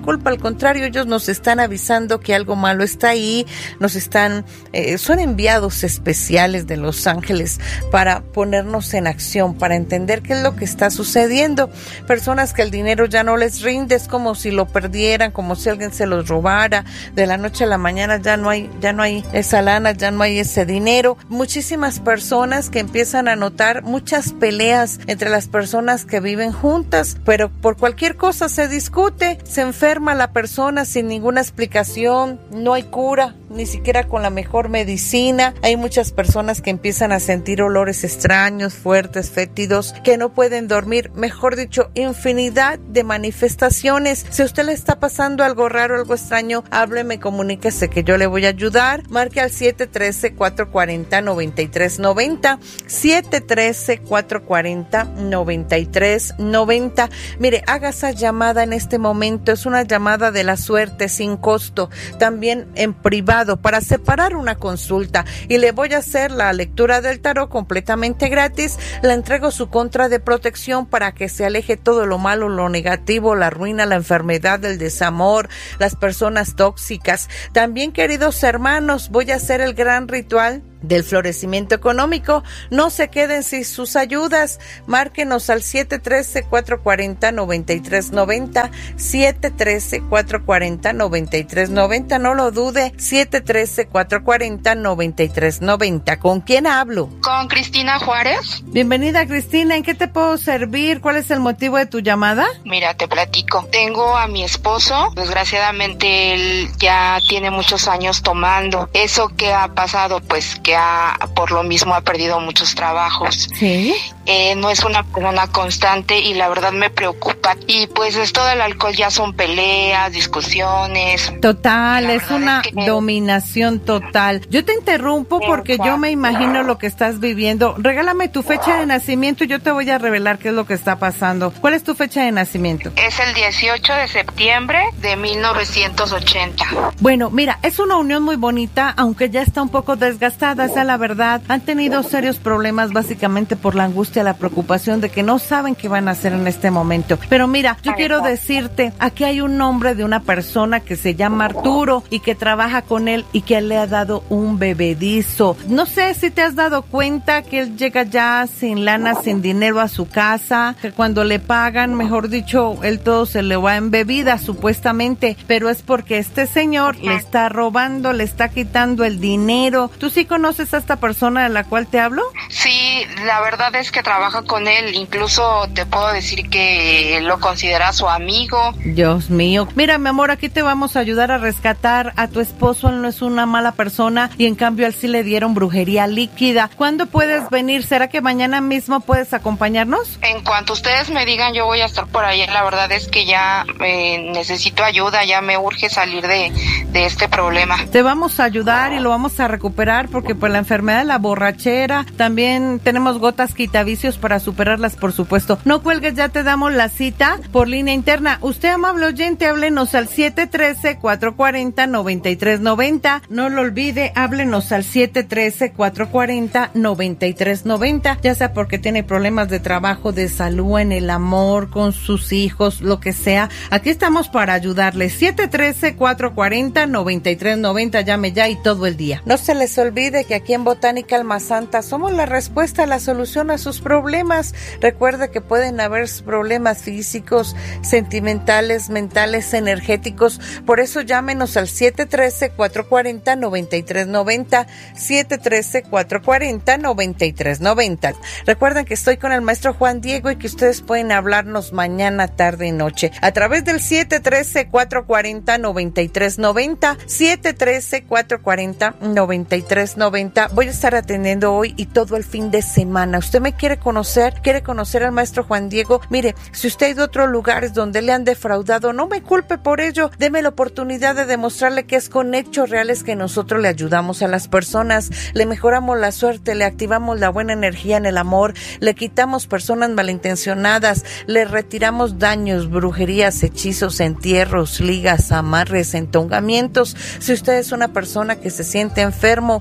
culpa, al contrario, ellos nos están avisando que algo malo está ahí, nos están, eh, son enviados especiales de los ángeles para ponernos en acción, para entender qué es lo que está sucediendo. Personas que el dinero ya no les rinde, es como si lo perdieran, como si alguien se los robara, de la noche a la mañana ya no hay, ya no hay esa lana, ya no hay ese dinero. Muchísimas personas que empiezan a notar muchas peleas entre las personas que viven juntas, pero por cualquier cosa se discute, se enferma la persona sin ninguna explicación, no hay cura, ni siquiera con la mejor medicina. Hay muchas personas que empiezan a sentir olores extraños, fuertes, fétidos, que no pueden dormir, mejor dicho, infinidad de manifestaciones. Si a usted le está pasando algo raro, algo extraño, hábleme, comuníquese que yo le voy a ayudar. Marque al siete uno tres, cuatro cuatro cero, nueve tres nueve cero, siete uno tres, cuatro cuatro cero, nueve tres nueve cero. Mire, haga esa llamada en este momento, es una llamada de la suerte sin costo, también en privado, para separar una consulta, y le voy a hacer la lectura del tarot completamente gratis. Le entrego su contra de protección para que se aleje todo lo malo, lo negativo, la ruina, la enfermedad, el desamor, las personas tóxicas. También, queridos hermanos, voy a hacer el gran ritual del florecimiento económico. No se queden sin sus ayudas. Márquenos al siete uno tres, cuatro cuatro cero, nueve tres nueve cero, siete uno tres, cuatro cuatro cero, nueve tres nueve cero. No lo dude, siete uno tres, cuatro cuatro cero, nueve tres nueve cero. ¿Con quién hablo? Con Cristina Juárez. Bienvenida, Cristina. ¿En qué te puedo servir? ¿Cuál es el motivo de tu llamada? Mira, te platico. Tengo a mi esposo. Desgraciadamente, él ya tiene muchos años tomando. Eso que ha pasado, pues, que ha, por lo mismo ha perdido muchos trabajos. Sí. Eh, no es una persona constante y la verdad me preocupa. Y pues esto del alcohol ya son peleas, discusiones. Total, es una es que... dominación total. Yo te interrumpo porque yo me imagino lo que estás viviendo. Regálame tu fecha de nacimiento y yo te voy a revelar qué es lo que está pasando. ¿Cuál es tu fecha de nacimiento? Es el dieciocho de septiembre de mil novecientos ochenta. Bueno, mira, es una unión muy bonita, aunque ya está un poco desgastada, esa es la verdad. Han tenido serios problemas básicamente por la angustia, la preocupación de que no saben qué van a hacer en este momento. Pero mira, yo quiero decirte, aquí hay un nombre de una persona que se llama Arturo y que trabaja con él y que le ha dado un bebedizo. No sé si te has dado cuenta que él llega ya sin lana, sin dinero a su casa, que cuando le pagan, mejor dicho, él todo se le va en bebida supuestamente, pero es porque este señor le está robando, le está quitando el dinero. ¿Tú sí conoces a esta persona de la cual te hablo? Sí, la verdad es que trabaja con él, incluso te puedo decir que lo considera su amigo. Dios mío. Mira, mi amor, aquí te vamos a ayudar a rescatar a tu esposo. Él no es una mala persona y en cambio a él sí le dieron brujería líquida. ¿Cuándo puedes venir? ¿Será que mañana mismo puedes acompañarnos? En cuanto ustedes me digan, yo voy a estar por ahí. La verdad es que ya eh, necesito ayuda, ya me urge salir de, de este problema. Te vamos a ayudar y lo vamos a recuperar porque por la enfermedad de la borrachera también tenemos gotas quitavicios para superarlas, por supuesto. No cuelgues, ya te damos la cita por línea interna. Usted, amable oyente, háblenos al siete uno tres, cuatro cuatro cero, nueve tres nueve cero. No lo olvide, háblenos al siete uno tres, cuatro cuatro cero, nueve tres nueve cero, ya sea porque tiene problemas de trabajo, de salud, en el amor, con sus hijos, lo que sea. Aquí estamos para ayudarle. siete uno tres, cuatro cuatro cero, nueve tres nueve cero. Llame ya y todo el día. No se les olvide que aquí en Botánica Alma Santa somos la respuesta, la solución a sus problemas. Recuerde que pueden haber problemas físicos, sentimentales, mentales, energéticos. Por eso llámenos al siete uno tres, cuatro cuatro cero, nueve tres nueve cero, siete uno tres, cuatro cuatro cero, nueve tres nueve cero. Recuerden que estoy con el maestro Juan Diego y que ustedes pueden hablarnos mañana, tarde y noche a través del siete uno tres, cuatro cuatro cero, nueve tres nueve cero, siete uno tres, cuatro cuatro cero, nueve tres nueve cero. Voy a estar atendiendo hoy y todo el fin de semana. ¿Usted me quiere conocer? ¿Quiere conocer al maestro Juan Diego? Mire, si usted ha ido a otros lugares donde le han defraudado, no me culpe por ello. Deme la oportunidad de demostrarle que es con hechos reales que nosotros le ayudamos a las personas, le mejoramos la suerte, le activamos la buena energía en el amor, le quitamos personas malintencionadas, le retiramos daños, brujerías, hechizos, entierros, ligas, amarres, entongamientos. Si usted es una persona que se siente enfermo o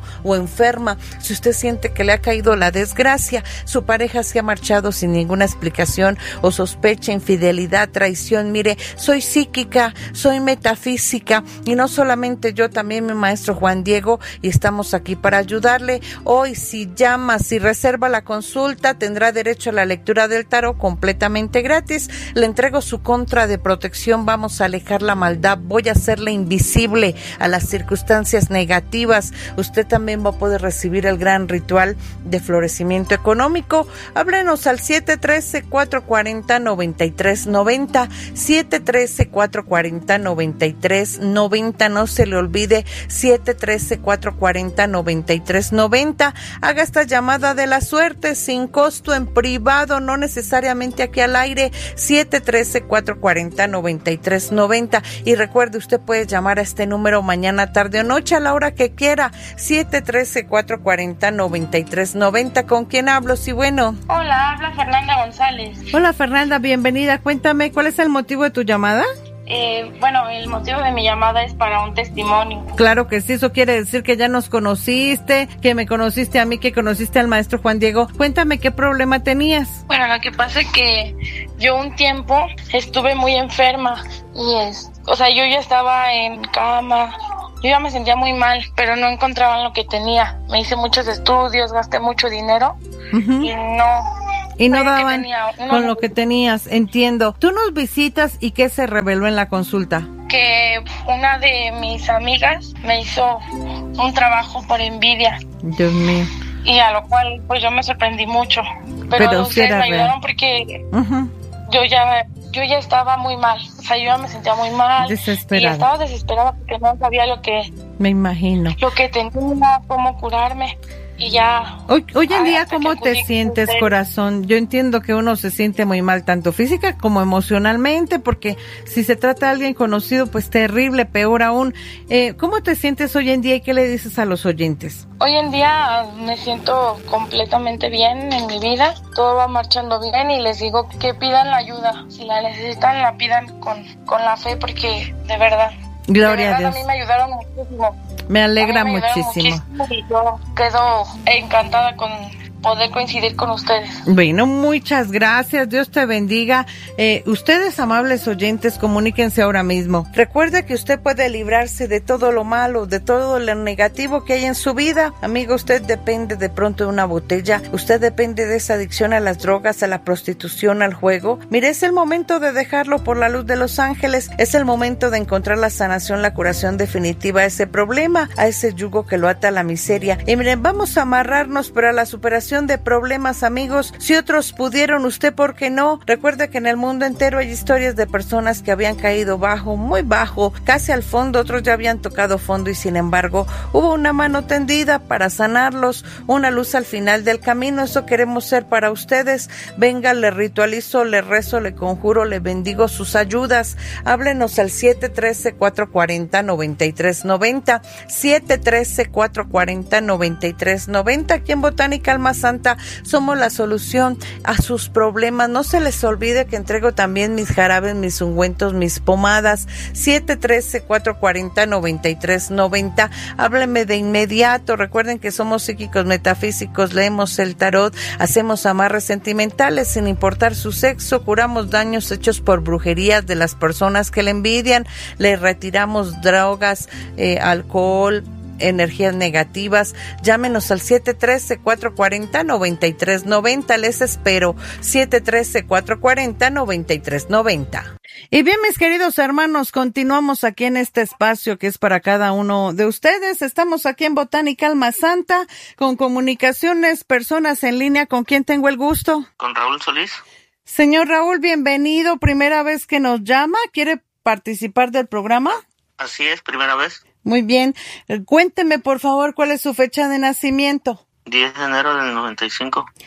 enferma, si usted siente que le ha caído la desgracia, su pareja se ha marchado sin ninguna explicación o sospecha infidelidad, traición, mire, soy psíquica, soy metafísica y no solamente yo, también mi maestro Juan Diego, y estamos aquí para ayudarle. Hoy, si llama, si reserva la consulta, tendrá derecho a la lectura del tarot completamente gratis. Le entrego su contra de protección, vamos a alejar la maldad, voy a hacerle invisible a las circunstancias negativas. Usted también va a poder recibir el gran ritual de florecimiento económico. Háblenos al siete uno tres, cuatro cuatro cero, nueve tres nueve cero, siete uno tres, cuatro cuatro cero, nueve tres nueve cero. No se le olvide, siete uno tres, cuatro cuatro cero, nueve tres nueve cero. Haga esta llamada de la suerte sin costo, en privado, no necesariamente aquí al aire, siete uno tres, cuatro cuatro cero, nueve tres nueve cero. Y recuerde, usted puede llamar a este número mañana, tarde o noche, a la hora que quiera, siete uno tres, cuatro cuatro cero, nueve tres nueve cero. ¿Con quién hablo? Sí, bueno. Hola, habla Fernanda González. Hola, Fernanda, bienvenida. Cuéntame, ¿cuál es el motivo de tu llamada? Eh, bueno, el motivo de mi llamada es para un testimonio. Claro que sí, eso quiere decir que ya nos conociste, que me conociste a mí, que conociste al maestro Juan Diego. Cuéntame, ¿qué problema tenías? Bueno, lo que pasa es que yo un tiempo estuve muy enferma y es, o sea, yo ya estaba en cama, yo ya me sentía muy mal, pero no encontraban lo que tenía. Me hice muchos estudios, gasté mucho dinero uh-huh. y no... Y no daban con lo que tenías, entiendo. Tú nos visitas y ¿qué se reveló en la consulta? Que una de mis amigas me hizo un trabajo por envidia. Dios mío. Y a lo cual pues yo me sorprendí mucho. Pero, Pero ustedes sí me ayudaron porque uh-huh. yo ya yo ya estaba muy mal. O sea, yo ya me sentía muy mal. Desesperada. Y estaba desesperada porque no sabía lo que... Me imagino. Lo que tenía, cómo curarme. Y ya. Hoy, hoy en día, ¿cómo te sientes, corazón? Yo entiendo que uno se siente muy mal, tanto física como emocionalmente, porque si se trata de alguien conocido, pues terrible, peor aún. Eh, ¿Cómo te sientes hoy en día y qué le dices a los oyentes? Hoy en día me siento completamente bien en mi vida, todo va marchando bien y les digo que pidan la ayuda. Si la necesitan, la pidan con, con la fe, porque de verdad... Gloria de verdad, a Dios. A mí me ayudaron muchísimo. Me alegra me muchísimo. muchísimo. Y yo quedo encantada con poder coincidir con ustedes. Bueno, muchas gracias. Dios te bendiga. Eh, ustedes, amables oyentes, comuníquense ahora mismo. Recuerde que usted puede librarse de todo lo malo, de todo lo negativo que hay en su vida. Amigo, usted depende de pronto de una botella. Usted depende de esa adicción a las drogas, a la prostitución, al juego. Mire, es el momento de dejarlo por la luz de los ángeles. Es el momento de encontrar la sanación, la curación definitiva a ese problema, a ese yugo que lo ata a la miseria. Y miren, vamos a amarrarnos para la superación de problemas, amigos. Si otros pudieron, usted, ¿por qué no? Recuerde que en el mundo entero hay historias de personas que habían caído bajo, muy bajo, casi al fondo, otros ya habían tocado fondo y sin embargo hubo una mano tendida para sanarlos, una luz al final del camino. Eso queremos ser para ustedes. Venga, le ritualizo, le rezo, le conjuro, le bendigo sus ayudas. Háblenos al siete uno tres, cuatro cuatro cero, nueve tres nueve cero, siete uno tres, cuatro cuatro cero, nueve tres nueve cero. Aquí en Botánica Alma Santa somos la solución a sus problemas. No se les olvide que entrego también mis jarabes, mis ungüentos, mis pomadas. siete uno tres, cuatro cuatro cero, nueve tres nueve cero. Háblenme de inmediato. Recuerden que somos psíquicos metafísicos, leemos el tarot, hacemos amarres sentimentales sin importar su sexo, curamos daños hechos por brujerías de las personas que le envidian, le retiramos drogas, eh, alcohol, energías negativas. Llámenos al siete uno tres, cuatro cuatro cero, nueve tres nueve cero. Les espero. siete uno tres, cuatro cuatro cero, nueve tres nueve cero. Y bien, mis queridos hermanos, continuamos aquí en este espacio que es para cada uno de ustedes. Estamos aquí en Botánica Alma Santa con comunicaciones, personas en línea. ¿Con quién tengo el gusto? Con Raúl Solís. Señor Raúl, bienvenido. Primera vez que nos llama. ¿Quiere participar del programa? Así es, primera vez. Muy bien. Cuénteme, por favor, ¿cuál es su fecha de nacimiento? diez de enero del noventa y cinco.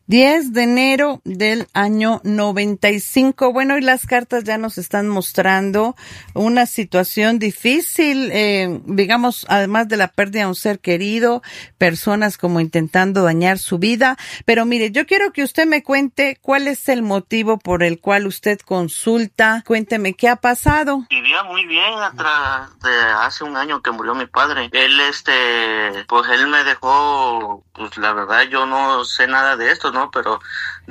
diez de enero del año noventa y cinco. Bueno, y las cartas ya nos están mostrando una situación difícil, eh, digamos, además de la pérdida de un ser querido, personas como intentando dañar su vida. Pero mire, yo quiero que usted me cuente cuál es el motivo por el cual usted consulta. Cuénteme qué ha pasado. Vivía muy bien atrás de hace un año que murió mi padre. Él, este, pues él me dejó, pues la verdad yo no sé nada de esto, ¿no? Pero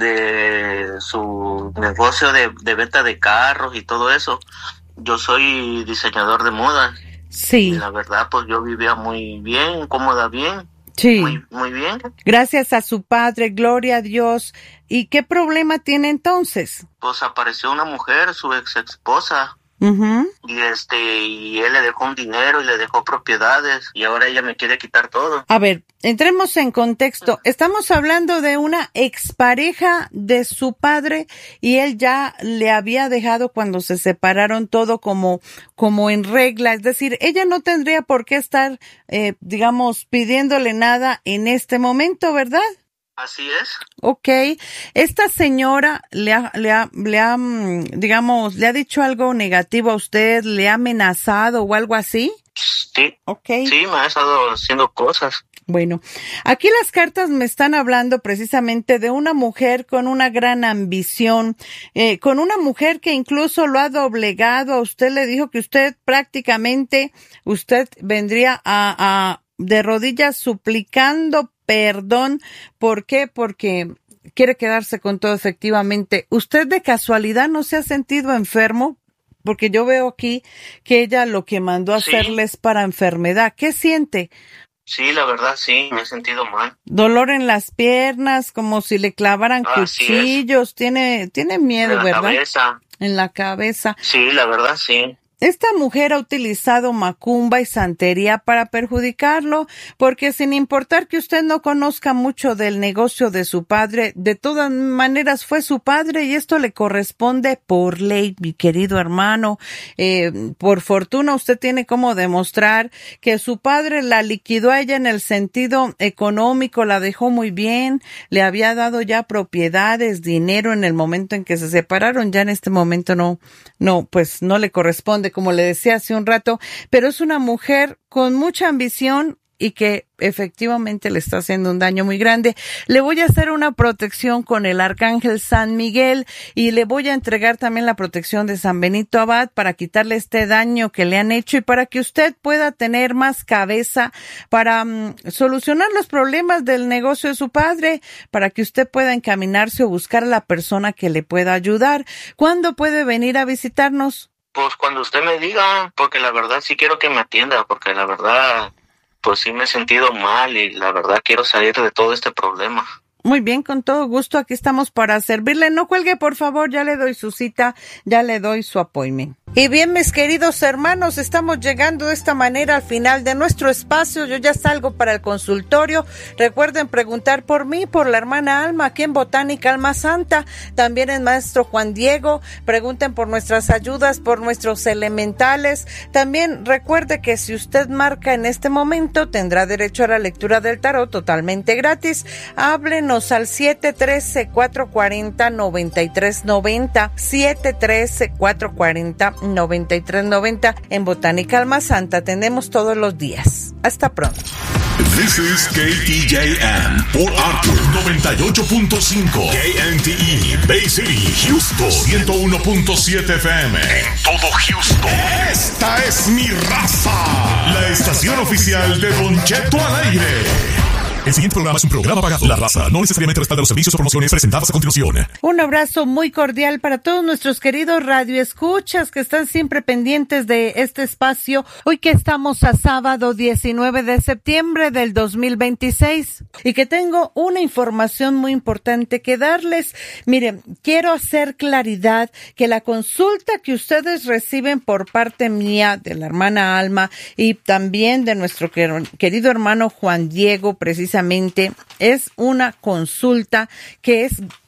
de su negocio de, de venta de carros y todo eso. Yo soy diseñador de moda. Sí. Y la verdad, pues yo vivía muy bien, cómoda, bien. Sí. Muy, muy bien. Gracias a su padre, gloria a Dios. ¿Y qué problema tiene entonces? Pues apareció una mujer, su ex esposa. Uh-huh. Y este, y él le dejó un dinero y le dejó propiedades y ahora ella me quiere quitar todo. A ver, entremos en contexto. Estamos hablando de una expareja de su padre y él ya le había dejado cuando se separaron todo como, como en regla. Es decir, ella no tendría por qué estar, eh, digamos, pidiéndole nada en este momento, ¿verdad? Así es. Ok. ¿Esta señora le ha, le ha, le ha, digamos, le ha dicho algo negativo a usted? ¿Le ha amenazado o algo así? Sí. Ok. Sí, me ha estado haciendo cosas. Bueno, aquí las cartas me están hablando precisamente de una mujer con una gran ambición, eh, con una mujer que incluso lo ha doblegado. A usted le dijo que usted prácticamente, usted vendría a, a de rodillas suplicando perdón. ¿Por qué? Porque quiere quedarse con todo efectivamente. ¿Usted de casualidad no se ha sentido enfermo? Porque yo veo aquí que ella lo que mandó a Sí. hacerles para enfermedad. ¿Qué siente? Sí, la verdad sí, me he sentido mal. Dolor en las piernas, como si le clavaran Así cuchillos. Tiene, tiene miedo, En la ¿verdad? cabeza. En la cabeza. Sí, la verdad sí. Esta mujer ha utilizado macumba y santería para perjudicarlo, porque sin importar que usted no conozca mucho del negocio de su padre, de todas maneras fue su padre y esto le corresponde por ley, mi querido hermano. Eh, por fortuna usted tiene cómo demostrar que su padre la liquidó a ella en el sentido económico, la dejó muy bien, le había dado ya propiedades, dinero en el momento en que se separaron, ya en este momento no, no, pues no le corresponde, como le decía hace un rato, pero es una mujer con mucha ambición y que efectivamente le está haciendo un daño muy grande. Le voy a hacer una protección con el arcángel San Miguel y le voy a entregar también la protección de San Benito Abad para quitarle este daño que le han hecho y para que usted pueda tener más cabeza para um, solucionar los problemas del negocio de su padre, para que usted pueda encaminarse o buscar a la persona que le pueda ayudar. ¿Cuándo puede venir a visitarnos? Pues cuando usted me diga, porque la verdad sí quiero que me atienda, porque la verdad, pues sí me he sentido mal y la verdad quiero salir de todo este problema. Muy bien, con todo gusto, aquí estamos para servirle. No cuelgue, por favor, ya le doy su cita, ya le doy su appointment. Y bien, mis queridos hermanos, estamos llegando de esta manera al final de nuestro espacio. Yo ya salgo para el consultorio. Recuerden preguntar por mí, por la hermana Alma, aquí en Botánica Alma Santa. También el maestro Juan Diego. Pregunten por nuestras ayudas, por nuestros elementales. También recuerde que si usted marca en este momento, tendrá derecho a la lectura del tarot totalmente gratis. Háblenos al siete uno tres, cuatro cuatro cero, nueve tres nueve cero, siete uno tres, cuatro cuatro cero, nueve tres nueve cero. En Botánica Alma Santa atendemos todos los días. Hasta pronto. This is K T J M, Port Arthur noventa y ocho punto cinco, K N T E, Bay City, Houston ciento uno punto siete F M, en todo Houston. Esta es mi raza, la estación oficial de Don Cheto al aire. El siguiente programa es un programa pagado. La raza no necesariamente respalda los servicios o promociones presentadas a continuación. Un abrazo muy cordial para todos nuestros queridos radioescuchas que están siempre pendientes de este espacio. Hoy que estamos a sábado diecinueve de septiembre del dos mil veintiséis y que tengo una información muy importante que darles. Miren, quiero hacer claridad que la consulta que ustedes reciben por parte mía, de la hermana Alma y también de nuestro querido hermano Juan Diego, precisamente, es una consulta que es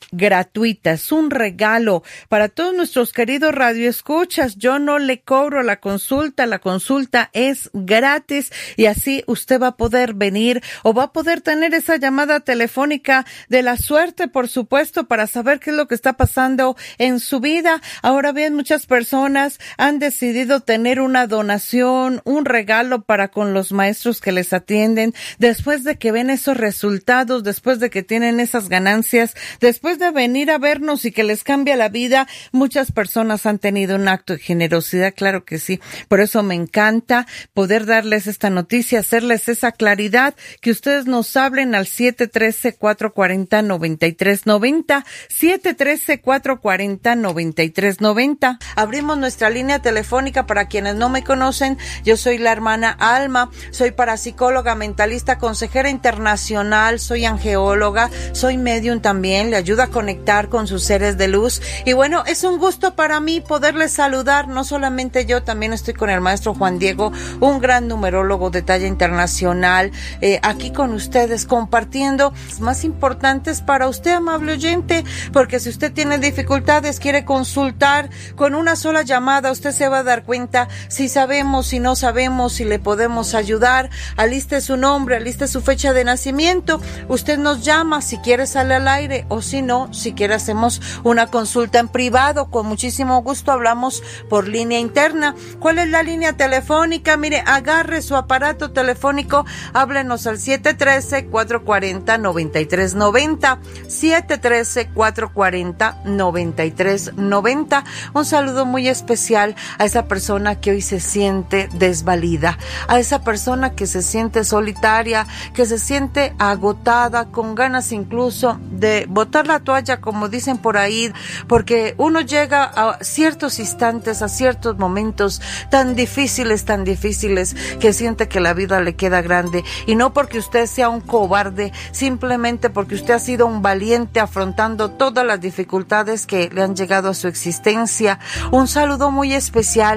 gratuita. Es un regalo para todos nuestros queridos radioescuchas. Yo no le cobro la consulta, la consulta es gratis y así usted va a poder venir o va a poder tener esa llamada telefónica de la suerte, por supuesto, para saber qué es lo que está pasando en su vida. Ahora bien, muchas personas han decidido tener una donación, un regalo para con los maestros que les atienden, después de que ven esos resultados, después de que tienen esas ganancias, después de venir a vernos y que les cambia la vida. Muchas personas han tenido un acto de generosidad, claro que sí. Por eso me encanta poder darles esta noticia, hacerles esa claridad, que ustedes nos hablen al siete uno tres, cuatro cuatro cero, nueve tres nueve cero, siete uno tres, cuatro cuatro cero, nueve tres nueve cero. Abrimos nuestra línea telefónica para quienes no me conocen. Yo soy la hermana Alma, soy parapsicóloga, mentalista, consejera internacional, soy angeóloga, soy medium también, le ayudo a conectar con sus seres de luz. Y bueno, es un gusto para mí poderles saludar, no solamente yo, también estoy con el maestro Juan Diego, un gran numerólogo de talla internacional, eh, aquí con ustedes compartiendo los más importantes para usted, amable oyente, porque si usted tiene dificultades, quiere consultar, con una sola llamada usted se va a dar cuenta si sabemos, si no sabemos, si le podemos ayudar. Aliste su nombre, aliste su fecha de nacimiento, usted nos llama si quiere sale al aire, o si no, si quiere hacemos una consulta en privado, con muchísimo gusto hablamos por línea interna. ¿Cuál es la línea telefónica? Mire, agarre su aparato telefónico, háblenos al siete uno tres, cuatro cuatro cero, nueve tres nueve cero, siete uno tres, cuatro cuatro cero, nueve tres nueve cero. Un saludo muy especial a esa persona que hoy se siente desvalida, a esa persona que se siente solitaria, que se siente agotada, con ganas incluso de botar la toalla, como dicen por ahí, porque uno llega a ciertos instantes, a ciertos momentos tan difíciles, tan difíciles, que siente que la vida le queda grande, y no porque usted sea un cobarde, simplemente porque usted ha sido un valiente afrontando todas las dificultades que le han llegado a su existencia. Un saludo muy especial